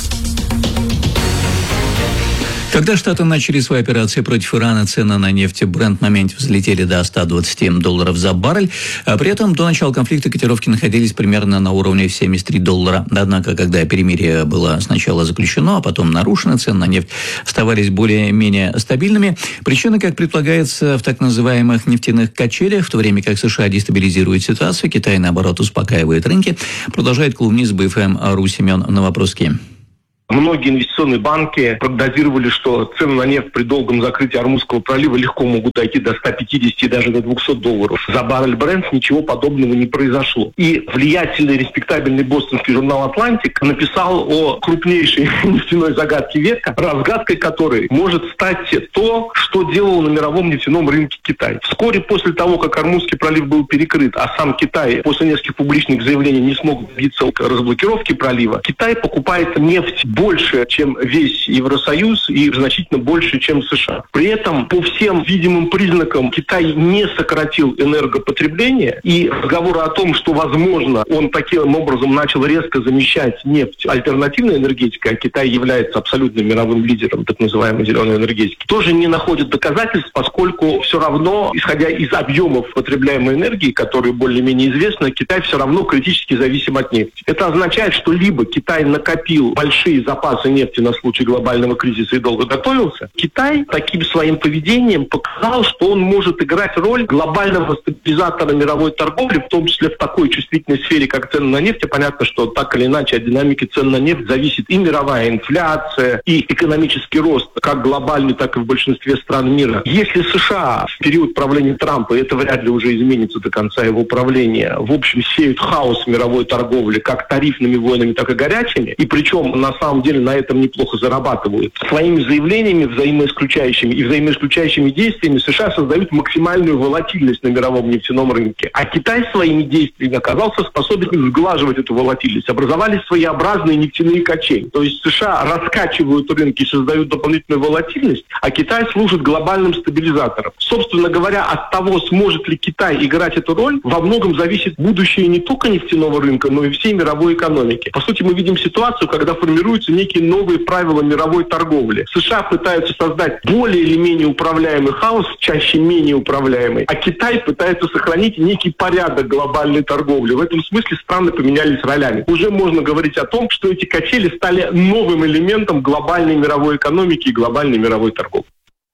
Когда Штаты начали свои операции против Ирана, цены на нефть Brent в моменте взлетели до ста двадцати долларов за баррель, а при этом до начала конфликта котировки находились примерно на уровне семьдесят три доллара. Однако, когда перемирие было сначала заключено, а потом нарушено, цены на нефть оставались более-менее стабильными. Причина, как предполагается, в так называемых нефтяных качелях, в то время как США дестабилизирует ситуацию, Китай, наоборот, успокаивает рынки, продолжает колумнист бэ эф эм РУ Семен Новопроский. Многие инвестиционные банки прогнозировали, что цены на нефть при долгом закрытии Ормузского пролива легко могут дойти до ста пятидесяти и даже до двухсот долларов. За баррель Brent ничего подобного не произошло. И влиятельный, респектабельный бостонский журнал «Атлантик» написал о крупнейшей нефтяной загадке века, разгадкой которой может стать то, что делал на мировом нефтяном рынке Китай. Вскоре после того, как Ормузский пролив был перекрыт, а сам Китай после нескольких публичных заявлений не смог добиться разблокировки пролива, Китай покупает нефть больше, чем весь Евросоюз, и значительно больше, чем США. При этом по всем видимым признакам Китай не сократил энергопотребление, и разговоры о том, что, возможно, он таким образом начал резко замещать нефть альтернативной энергетикой, а Китай является абсолютно мировым лидером так называемой зеленой энергетики, тоже не находят доказательств, поскольку все равно, исходя из объемов потребляемой энергии, которые более-менее известны, Китай все равно критически зависим от нефти. Это означает, что либо Китай накопил большие запасы нефти на случай глобального кризиса и долго готовился. Китай таким своим поведением показал, что он может играть роль глобального стабилизатора мировой торговли, в том числе в такой чувствительной сфере, как цены на нефть. И понятно, что так или иначе от динамики цен на нефть зависит и мировая инфляция, и экономический рост, как глобальный, так и в большинстве стран мира. Если США в период правления Трампа, и это вряд ли уже изменится до конца его правления, в общем, сеют хаос в мировой торговли, как тарифными войнами, так и горячими, и причем на самом деле на этом неплохо зарабатывают. Своими заявлениями взаимоисключающими и взаимоисключающими действиями США создают максимальную волатильность на мировом нефтяном рынке. А Китай своими действиями оказался способен сглаживать эту волатильность. Образовались своеобразные нефтяные качели. То есть США раскачивают рынки и создают дополнительную волатильность, а Китай служит глобальным стабилизатором. Собственно говоря, от того, сможет ли Китай играть эту роль, во многом зависит будущее не только нефтяного рынка, но и всей мировой экономики. По сути, мы видим ситуацию, когда формируются некие новые правила мировой торговли. США пытаются создать более или менее управляемый хаос, чаще менее управляемый, а Китай пытается сохранить некий порядок глобальной торговли. В этом смысле страны поменялись ролями. Уже можно говорить о том, что эти качели стали новым элементом глобальной мировой экономики и глобальной мировой торговли.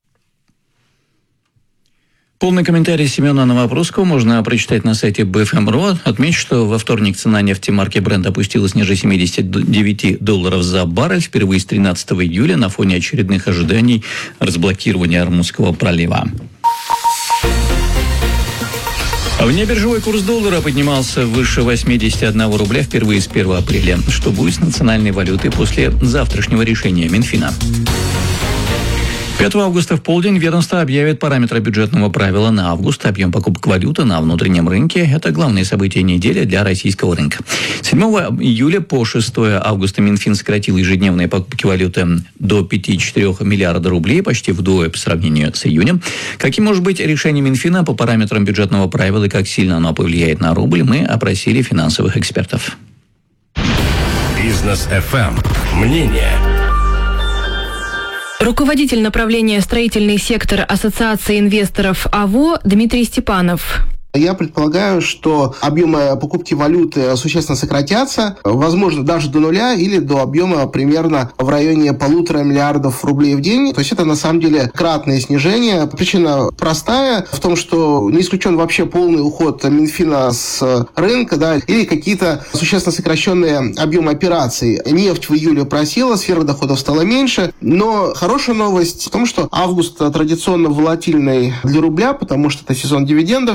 Полный комментарий Семена Новопроского можно прочитать на сайте бэ эф эм точка ру. Отмечу, что во вторник цена нефти марки Brent опустилась ниже семидесяти девяти долларов за баррель, впервые с тринадцатого июля на фоне очередных ожиданий разблокирования Ормузского пролива. Внебиржевой курс доллара поднимался выше восьмидесяти одного рубля впервые с первого апреля. Что будет с национальной валютой после завтрашнего решения Минфина? пятого августа в полдень ведомство объявит параметры бюджетного правила на август. Объем покупок валюты на внутреннем рынке – это главные события недели для российского рынка. седьмого июля по шестого августа Минфин сократил ежедневные покупки валюты до пяти целых четырёх десятых миллиарда рублей, почти вдвое по сравнению с июнем. Каким может быть решение Минфина по параметрам бюджетного правила и как сильно оно повлияет на рубль, мы опросили финансовых экспертов. Бизнес эф эм. Мнение. Руководитель направления «Строительный сектор» Ассоциации инвесторов АВО Дмитрий Степанов. Я предполагаю, что объемы покупки валюты существенно сократятся, возможно, даже до нуля или до объема примерно в районе полутора миллиардов рублей в день. То есть это на самом деле кратное снижение. Причина простая в том, что не исключен вообще полный уход Минфина с рынка, да, или какие-то существенно сокращенные объемы операций. Нефть в июле просела, сфера доходов стала меньше, но хорошая новость в том, что август традиционно волатильный для рубля, потому что это сезон дивидендов, сезон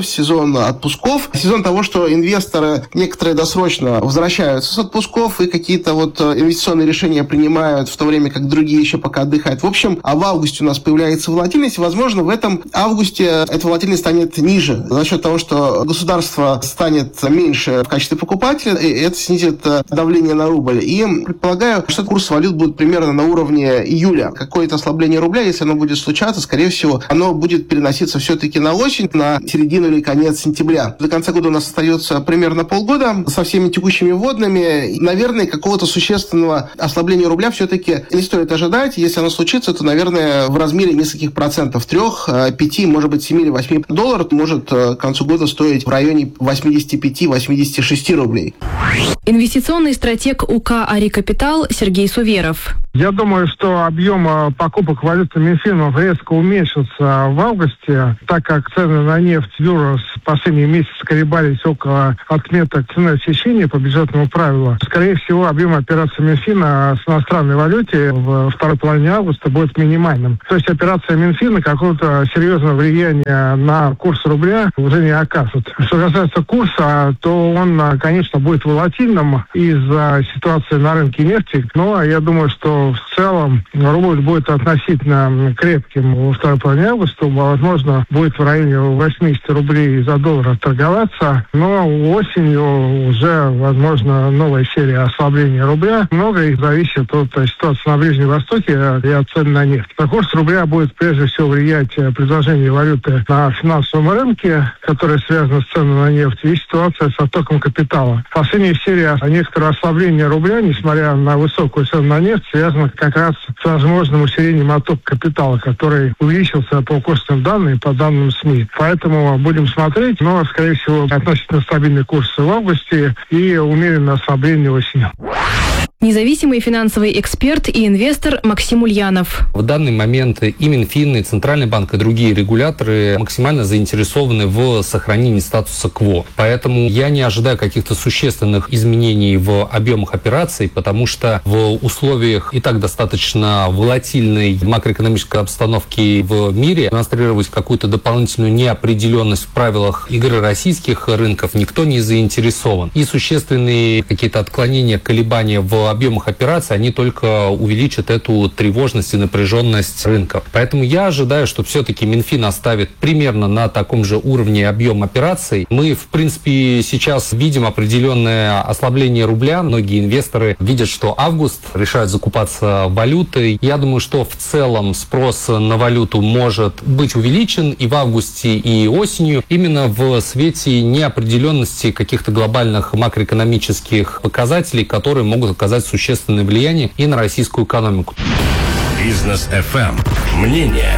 сезон отпусков, сезон того, что инвесторы некоторые досрочно возвращаются с отпусков и какие-то вот инвестиционные решения принимают в то время, как другие еще пока отдыхают. В общем, а в августе у нас появляется волатильность. Возможно, в этом августе эта волатильность станет ниже за счет того, что государство станет меньше в качестве покупателя, и это снизит давление на рубль. И предполагаю, что курс валют будет примерно на уровне июля. Какое-то ослабление рубля, если оно будет случаться, скорее всего, оно будет переноситься все-таки на осень, на середину или конец сентября. До конца года у нас остается примерно полгода со всеми текущими вводными. Наверное, какого-то существенного ослабления рубля все-таки не стоит ожидать. Если оно случится, то, наверное, в размере нескольких процентов, трех, пяти, может быть, семи или восьми долларов может к концу года стоить в районе восемьдесят пять - восемьдесят шесть рублей. Инвестиционный стратег УК «Ари Капитал» Сергей Суверов. Я думаю, что объем покупок валюты Минфинов резко уменьшится в августе, так как цены на нефть Юрос в последние месяцы колебались около отметок цены отсечения по бюджетному правилу. Скорее всего, объем операций Минфина с иностранной валюте в второй половине августа будет минимальным. То есть операция Минфина какого-то серьезного влияния на курс рубля уже не окажет. Что касается курса, то он, конечно, будет волатильным из-за ситуации на рынке нефти, но я думаю, что в целом рубль будет относительно крепким во второй половине августа. Возможно, будет в районе восемьдесят рублей за доллар торговаться. Но осенью уже, возможно, новая серия ослабления рубля. Многое зависит от ситуации на Ближнем Востоке и от цен на нефть. На курс рубля будет прежде всего влиять предложение валюты на финансовом рынке, которое связано с ценами на нефть, и ситуация с оттоком капитала. Последняя серия некоторого ослабления рубля, несмотря на высокую цену на нефть, связана как раз с возможным усилением оттока капитала, который увеличился по курсным данным, по данным СМИ. Поэтому будем смотреть, но, скорее всего, относительно стабильный курс в августе и умеренное ослабление осенью. Независимый финансовый эксперт и инвестор Максим Ульянов. В данный момент и Минфин, и Центральный банк, и другие регуляторы максимально заинтересованы в сохранении статуса кво. Поэтому я не ожидаю каких-то существенных изменений в объемах операций, потому что в условиях и так достаточно волатильной макроэкономической обстановки в мире демонстрировать какую-то дополнительную неопределенность в правилах игры российских рынков никто не заинтересован. И существенные какие-то отклонения, колебания в объемах операций, они только увеличат эту тревожность и напряженность рынка. Поэтому я ожидаю, что все-таки Минфин оставит примерно на таком же уровне объем операций. Мы, в принципе, сейчас видим определенное ослабление рубля. Многие инвесторы видят, что август решают закупаться валютой. Я думаю, что в целом спрос на валюту может быть увеличен и в августе, и осенью, именно в свете неопределенности каких-то глобальных макроэкономических показателей, которые могут оказать существенное влияние и на российскую экономику. Бизнес эф эм. Мнение.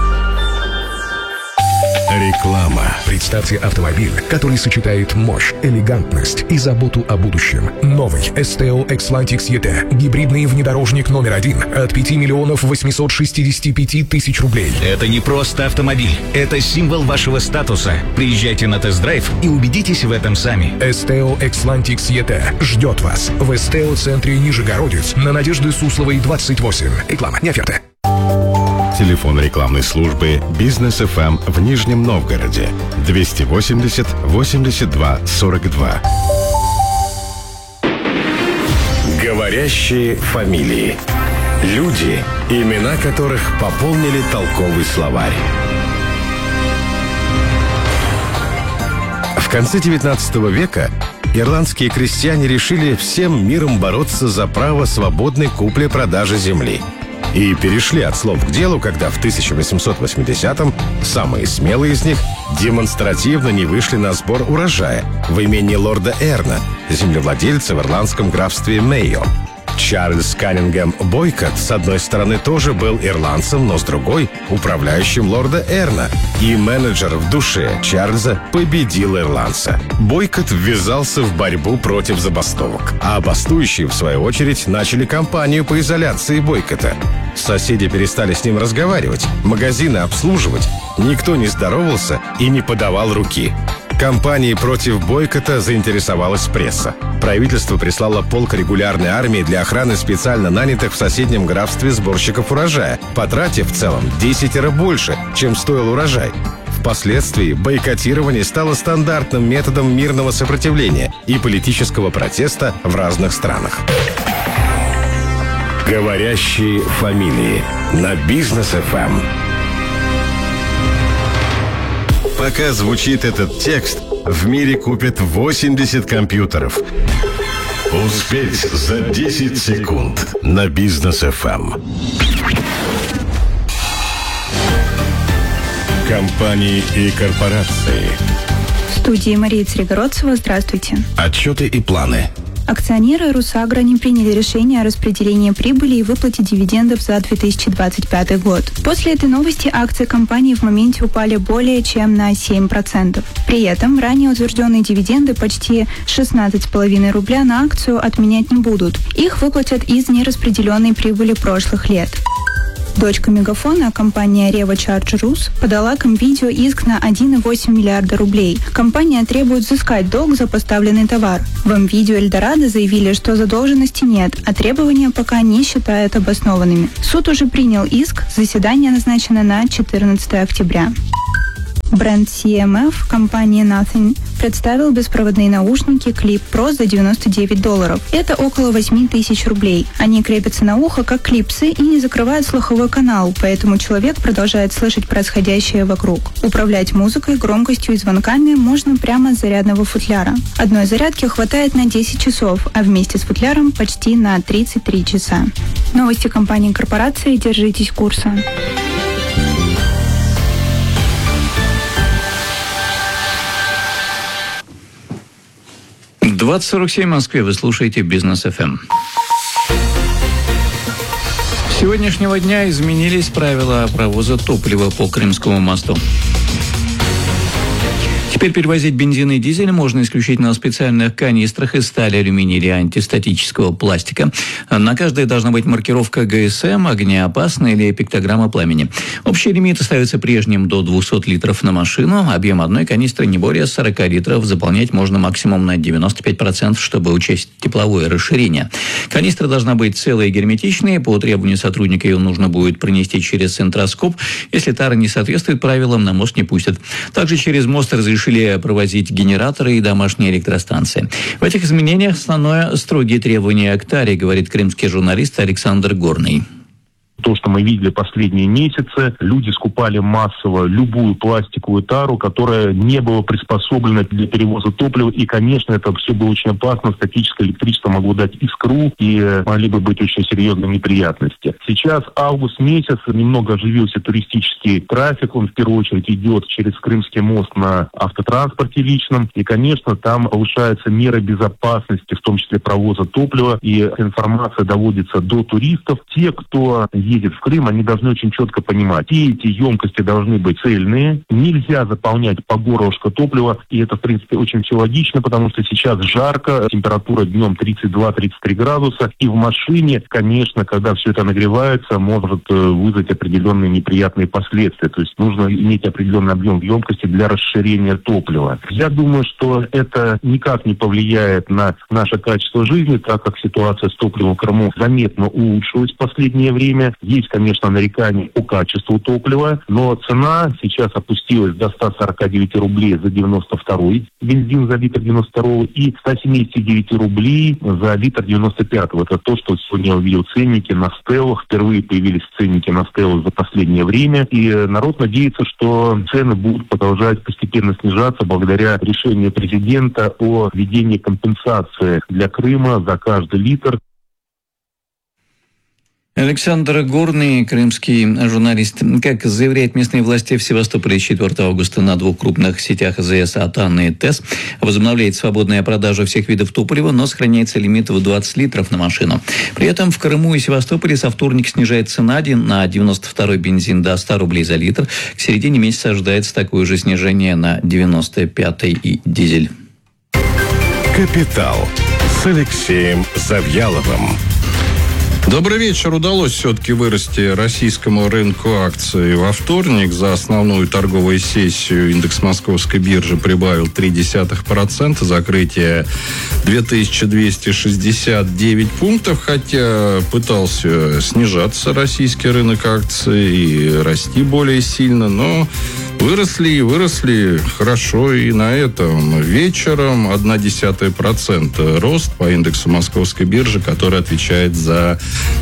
Реклама. Представьте автомобиль, который сочетает мощь, элегантность и заботу о будущем. Новый эс тэ о Xlantics и ти. Гибридный внедорожник номер один от пяти миллионов восьмисот шестидесяти пяти тысяч рублей. Это не просто автомобиль. Это символ вашего статуса. Приезжайте на тест-драйв и убедитесь в этом сами. эс тэ о Xlantics и ти ждет вас в эс тэ о-центре Нижегородец на Надежды Сусловой, двадцать восемь. Реклама, не оферта. Телефон рекламной службы «Бизнес эф эм» в Нижнем Новгороде двести восемьдесят восемьдесят два сорок два. Говорящие фамилии. Люди, имена которых пополнили толковый словарь. В конце девятнадцатого века ирландские крестьяне решили всем миром бороться за право свободной купли-продажи земли. И перешли от слов к делу, когда в тысяча восемьсот восьмидесятом самые смелые из них демонстративно не вышли на сбор урожая в имении лорда Эрна, землевладельца в ирландском графстве Мейо. Чарльз Каннингем Бойкот, с одной стороны, тоже был ирландцем, но с другой — управляющим лорда Эрна. И менеджер в душе Чарльза победил ирландца. Бойкот ввязался в борьбу против забастовок. А бастующие, в свою очередь, начали кампанию по изоляции Бойкота. Соседи перестали с ним разговаривать, магазины обслуживать. Никто не здоровался и не подавал руки. Кампанией против бойкота заинтересовалась пресса. Правительство прислало полк регулярной армии для охраны специально нанятых в соседнем графстве сборщиков урожая, потратив в целом десятеро больше, чем стоил урожай. Впоследствии бойкотирование стало стандартным методом мирного сопротивления и политического протеста в разных странах. Говорящие фамилии на Бизнес эф эм. Пока звучит этот текст, в мире купят восемьдесят компьютеров. Успеть за десять секунд на Бизнес эф эм. Компании и корпорации. В студии Мария Црегородцева. Здравствуйте. Отчеты и планы. Акционеры Русагро не приняли решение о распределении прибыли и выплате дивидендов за две тысячи двадцать пятый год. После этой новости акции компании в моменте упали более чем на семь процентов. При этом ранее утвержденные дивиденды почти шестнадцать целых пять десятых рубля на акцию отменять не будут. Их выплатят из нераспределенной прибыли прошлых лет. Дочка Мегафона, компания Revo Charge Rus, подала к МВидео иск на один целых восемь десятых миллиарда рублей. Компания требует взыскать долг за поставленный товар. В МВидео Эльдорадо заявили, что задолженности нет, а требования пока не считают обоснованными. Суд уже принял иск, заседание назначено на четырнадцатое октября. Бренд си эм эф компании Nothing представил беспроводные наушники Clip Pro за девяносто девять долларов. Это около восемь тысяч рублей. Они крепятся на ухо, как клипсы, и не закрывают слуховой канал, поэтому человек продолжает слышать происходящее вокруг. Управлять музыкой, громкостью и звонками можно прямо с зарядного футляра. Одной зарядки хватает на десять часов, а вместе с футляром почти на тридцать три часа. Новости компании и корпорации. Держитесь курса. двадцать сорок семь в Москве. Вы слушаете Бизнес эф эм. С сегодняшнего дня изменились правила провоза топлива по Крымскому мосту. Теперь перевозить бензин и дизель можно исключительно на специальных канистрах из стали, алюминия или антистатического пластика. На каждой должна быть маркировка гэ эс эм, огнеопасно или пиктограмма пламени. Общий лимит остается прежним до двухсот литров на машину. Объем одной канистры не более сорока литров. Заполнять можно максимум на девяносто пять процентов, чтобы учесть тепловое расширение. Канистра должна быть целой и герметичной. По требованию сотрудника ее нужно будет пронести через центроскоп. Если тара не соответствует правилам, на мост не пустят. Также через мост разрешили провозить генераторы и домашние электростанции. В этих изменениях основное строгие требования к таре, говорит крымский журналист Александр Горный. То, что мы видели последние месяцы, люди скупали массово любую пластиковую тару, которая не была приспособлена для перевоза топлива. И, конечно, это все было очень опасно. Статическое электричество могло дать искру, и могли бы быть очень серьезные неприятности. Сейчас август месяц, немного оживился туристический трафик. Он, в первую очередь, идет через Крымский мост на автотранспорте личном. И, конечно, там повышаются меры безопасности, в том числе провоза топлива. И информация доводится до туристов. Те, кто едет в Крым, они должны очень четко понимать, все эти емкости должны быть цельные, нельзя заполнять по горлышко топлива, и это, в принципе, очень все логично, потому что сейчас жарко, температура днем тридцать два - тридцать три градуса, и в машине, конечно, когда все это нагревается, может вызвать определенные неприятные последствия, то есть нужно иметь определенный объем емкости для расширения топлива. Я думаю, что это никак не повлияет на наше качество жизни, так как ситуация с топливом в Крыму заметно улучшилась в последнее время. Есть, конечно, нарекания по качеству топлива, но цена сейчас опустилась до ста сорока девяти рублей за девяносто второй бензин за литр девяносто второго и ста семидесяти девяти рублей за литр девяносто пятого. Это то, что сегодня я увидел ценники на стеллах. Впервые появились ценники на стеллах за последнее время. И народ надеется, что цены будут продолжать постепенно снижаться благодаря решению президента о введении компенсации для Крыма за каждый литр. Александр Горный, крымский журналист. Как заявляют местные власти, в Севастополе с четвёртого августа на двух крупных сетях а зэ эс «Атан» и ТЭС возобновляет свободная продажа всех видов топлива, но сохраняется лимит в двадцать литров на машину. При этом в Крыму и Севастополе со вторника снижает цена на девяносто второй бензин до ста рублей за литр. К середине месяца ожидается такое же снижение на девяносто пятый и дизель. «Капитал» с Алексеем Завьяловым. Добрый вечер. Удалось все-таки вырасти российскому рынку акций. Во вторник за основную торговую сессию индекс Московской биржи прибавил три десятых процента. Закрытие две тысячи двести шестьдесят девять пунктов, хотя пытался снижаться российский рынок акций и расти более сильно, но Выросли и выросли хорошо и на этом. Вечером одна целая одна десятая процента рост по индексу Московской биржи, который отвечает за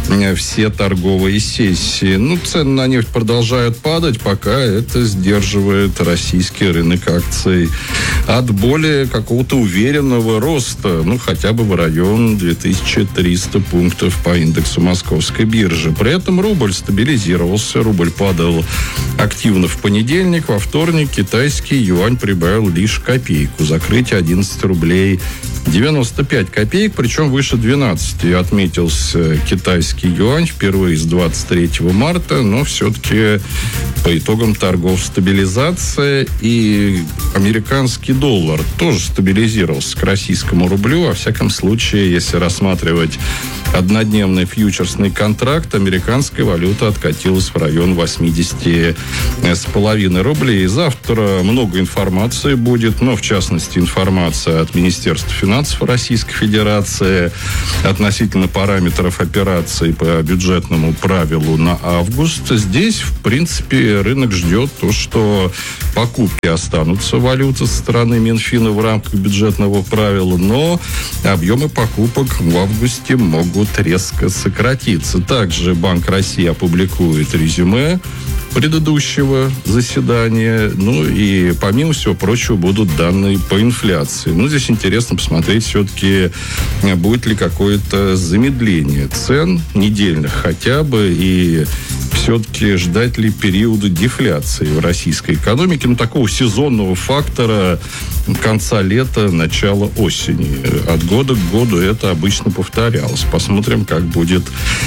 все торговые сессии. Ну, цены на нефть продолжают падать, пока это сдерживает российский рынок акций от более какого-то уверенного роста, ну, хотя бы в район две тысячи триста пунктов по индексу Московской биржи. При этом рубль стабилизировался, рубль падал активно в понедельник, во вторник китайский юань прибавил лишь копейку. Закрытие одиннадцать рублей девяносто пять копеек, причем выше двенадцати отметился китайский юань впервые с двадцать третьего марта, но все-таки по итогам торгов стабилизация, и американский доллар тоже стабилизировался к российскому рублю. Во всяком случае, если рассматривать однодневный фьючерсный контракт, американская валюта откатилась в район восьмидесяти с половиной рублей. Завтра много информации будет, но в частности информация от Министерства финансов Российской Федерации относительно параметров операций по бюджетному правилу на август. Здесь, в принципе, рынок ждет то, что покупки останутся валюты со стороны Минфина в рамках бюджетного правила, но объемы покупок в августе могут резко сократиться. Также Банк России опубликует резюме предыдущего заседания. Ну и помимо всего прочего будут данные по инфляции. Ну, здесь интересно посмотреть все-таки, будет ли какое-то замедление цен недельных хотя бы, и все-таки ждать ли периода дефляции в российской экономике, ну, такого сезонного фактора конца лета, начала осени. От года к году это обычно повторялось. Посмотрим, как будет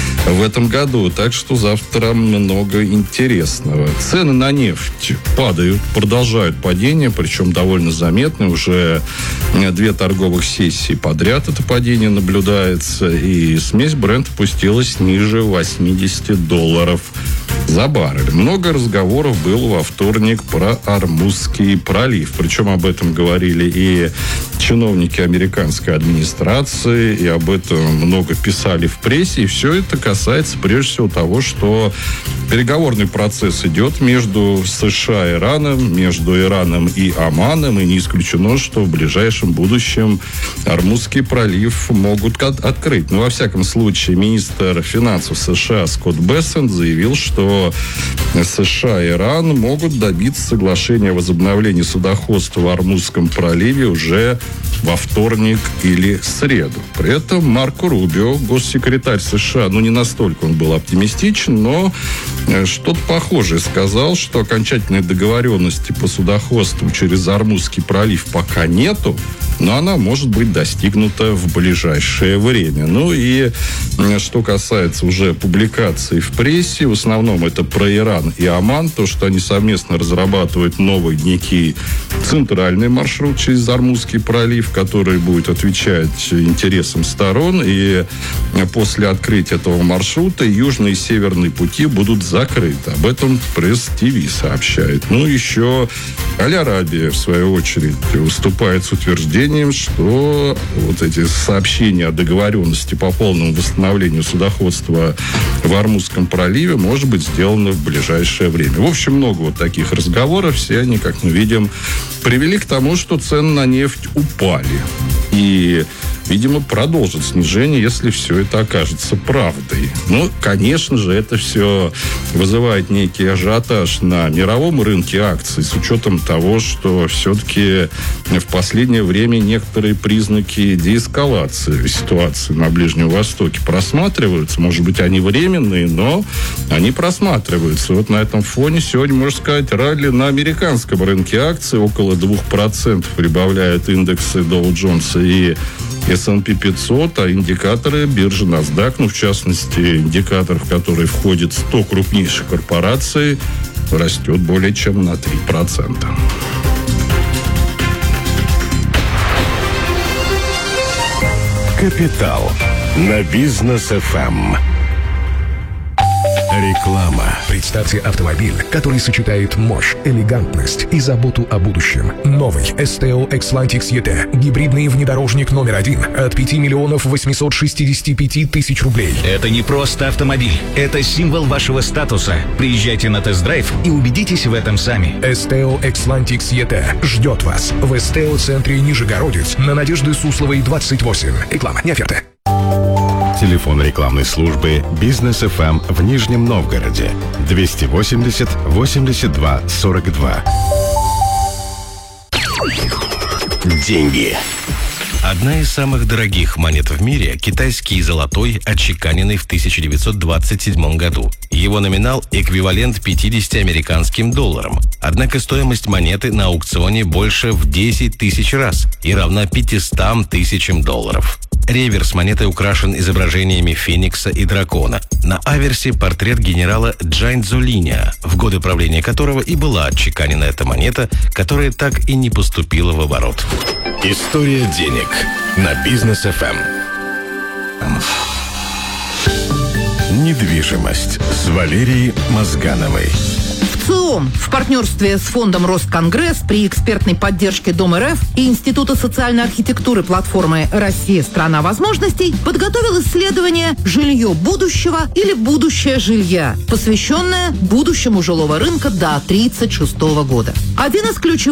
в этом году. Так что завтра много интересного. Цены на нефть падают, продолжают падение, причем довольно заметно. Уже две торговых сессии подряд это падение наблюдается. И смесь Brent опустилась ниже восьмидесяти долларов за баррель. Много разговоров было во вторник про Ормузский пролив. Причем об этом говорили и чиновники американской администрации, и об этом много писали в прессе. И все это касается прежде всего того, что переговорный процесс идет между США и Ираном, между Ираном и Оманом, и не исключено, что в ближайшем будущем Ормузский пролив могут от- открыть. Но, во всяком случае, министр финансов США Скотт Бессент заявил, что США и Иран могут добиться соглашения о возобновлении судоходства в Ормузском проливе уже во вторник или среду. При этом Марко Рубио, госсекретарь США, ну, не настолько он был оптимистичен, но что-то похожее сказал, что окончательной договоренности по судоходству через Ормузский пролив пока нету, но она может быть достигнута в ближайшее время. Ну и что касается уже публикаций в прессе, в основном это про Иран и Оман, то, что они совместно разрабатывают новый некий центральный маршрут через Ормузский пролив, который будет отвечать интересам сторон, и после открытия этого маршрута южный и северный пути будут закрыты. Об этом Пресс-ТВ сообщает. Ну, еще Аль-Арабия, в свою очередь, выступает с утверждением, что вот эти сообщения о договоренности по полному восстановлению судоходства в Ормузском проливе может быть сделано в ближайшее время. В общем, много вот таких разговоров. Все они, как мы видим, привели к тому, что цены на нефть упали. И, видимо, продолжит снижение, если все это окажется правдой. Ну, конечно же, это все вызывает некий ажиотаж на мировом рынке акций, с учетом того, что все-таки в последнее время некоторые признаки деэскалации ситуации на Ближнем Востоке просматриваются. Может быть, они временные, но они просматриваются. Вот на этом фоне сегодня, можно сказать, ралли на американском рынке акций. Около двух процентов прибавляют индексы Dow Jones и эс энд пи пятьсот, а индикаторы биржи NASDAQ, ну, в частности, индикатор, в который входит сто крупнейших корпораций, растет более чем на три процента. Капитал на Бизнес эф эм. Реклама. Представьте автомобиль, который сочетает мощь, элегантность и заботу о будущем. Новый эс тэ о Xlantics и ти. Гибридный внедорожник номер один от пяти миллионов восьмисот шестидесяти пяти тысяч рублей. Это не просто автомобиль. Это символ вашего статуса. Приезжайте на тест-драйв и убедитесь в этом сами. эс тэ о Xlantics и ти ждет вас в эс тэ о-центре Нижегородец на Надежды Сусловой, двадцать восемь. Реклама, не оферта. Телефон рекламной службы «Бизнес эф эм» в Нижнем Новгороде двести восемьдесят восемьдесят два сорок два. Деньги. Одна из самых дорогих монет в мире – китайский золотой, отчеканенный в тысяча девятьсот двадцать седьмом году. Его номинал эквивалент пятидесяти американским долларам. Однако стоимость монеты на аукционе больше в десять тысяч раз и равна пятистам тысячам долларов. Реверс монеты украшен изображениями феникса и дракона. На аверсе портрет генерала Джаньцзо Линя, в годы правления которого и была отчеканена эта монета, которая так и не поступила в оборот. История денег на Бизнес эф эм. Недвижимость с Валерией Мозгановой. ЦИОМ в партнерстве с фондом «Росконгресс» при экспертной поддержке Дом эр эф и Института социальной архитектуры платформы «Россия. Страна возможностей» подготовил исследование «Жилье будущего» или «Будущее жилья», посвященное будущему жилого рынка до тридцать шестого года. Один из ключевых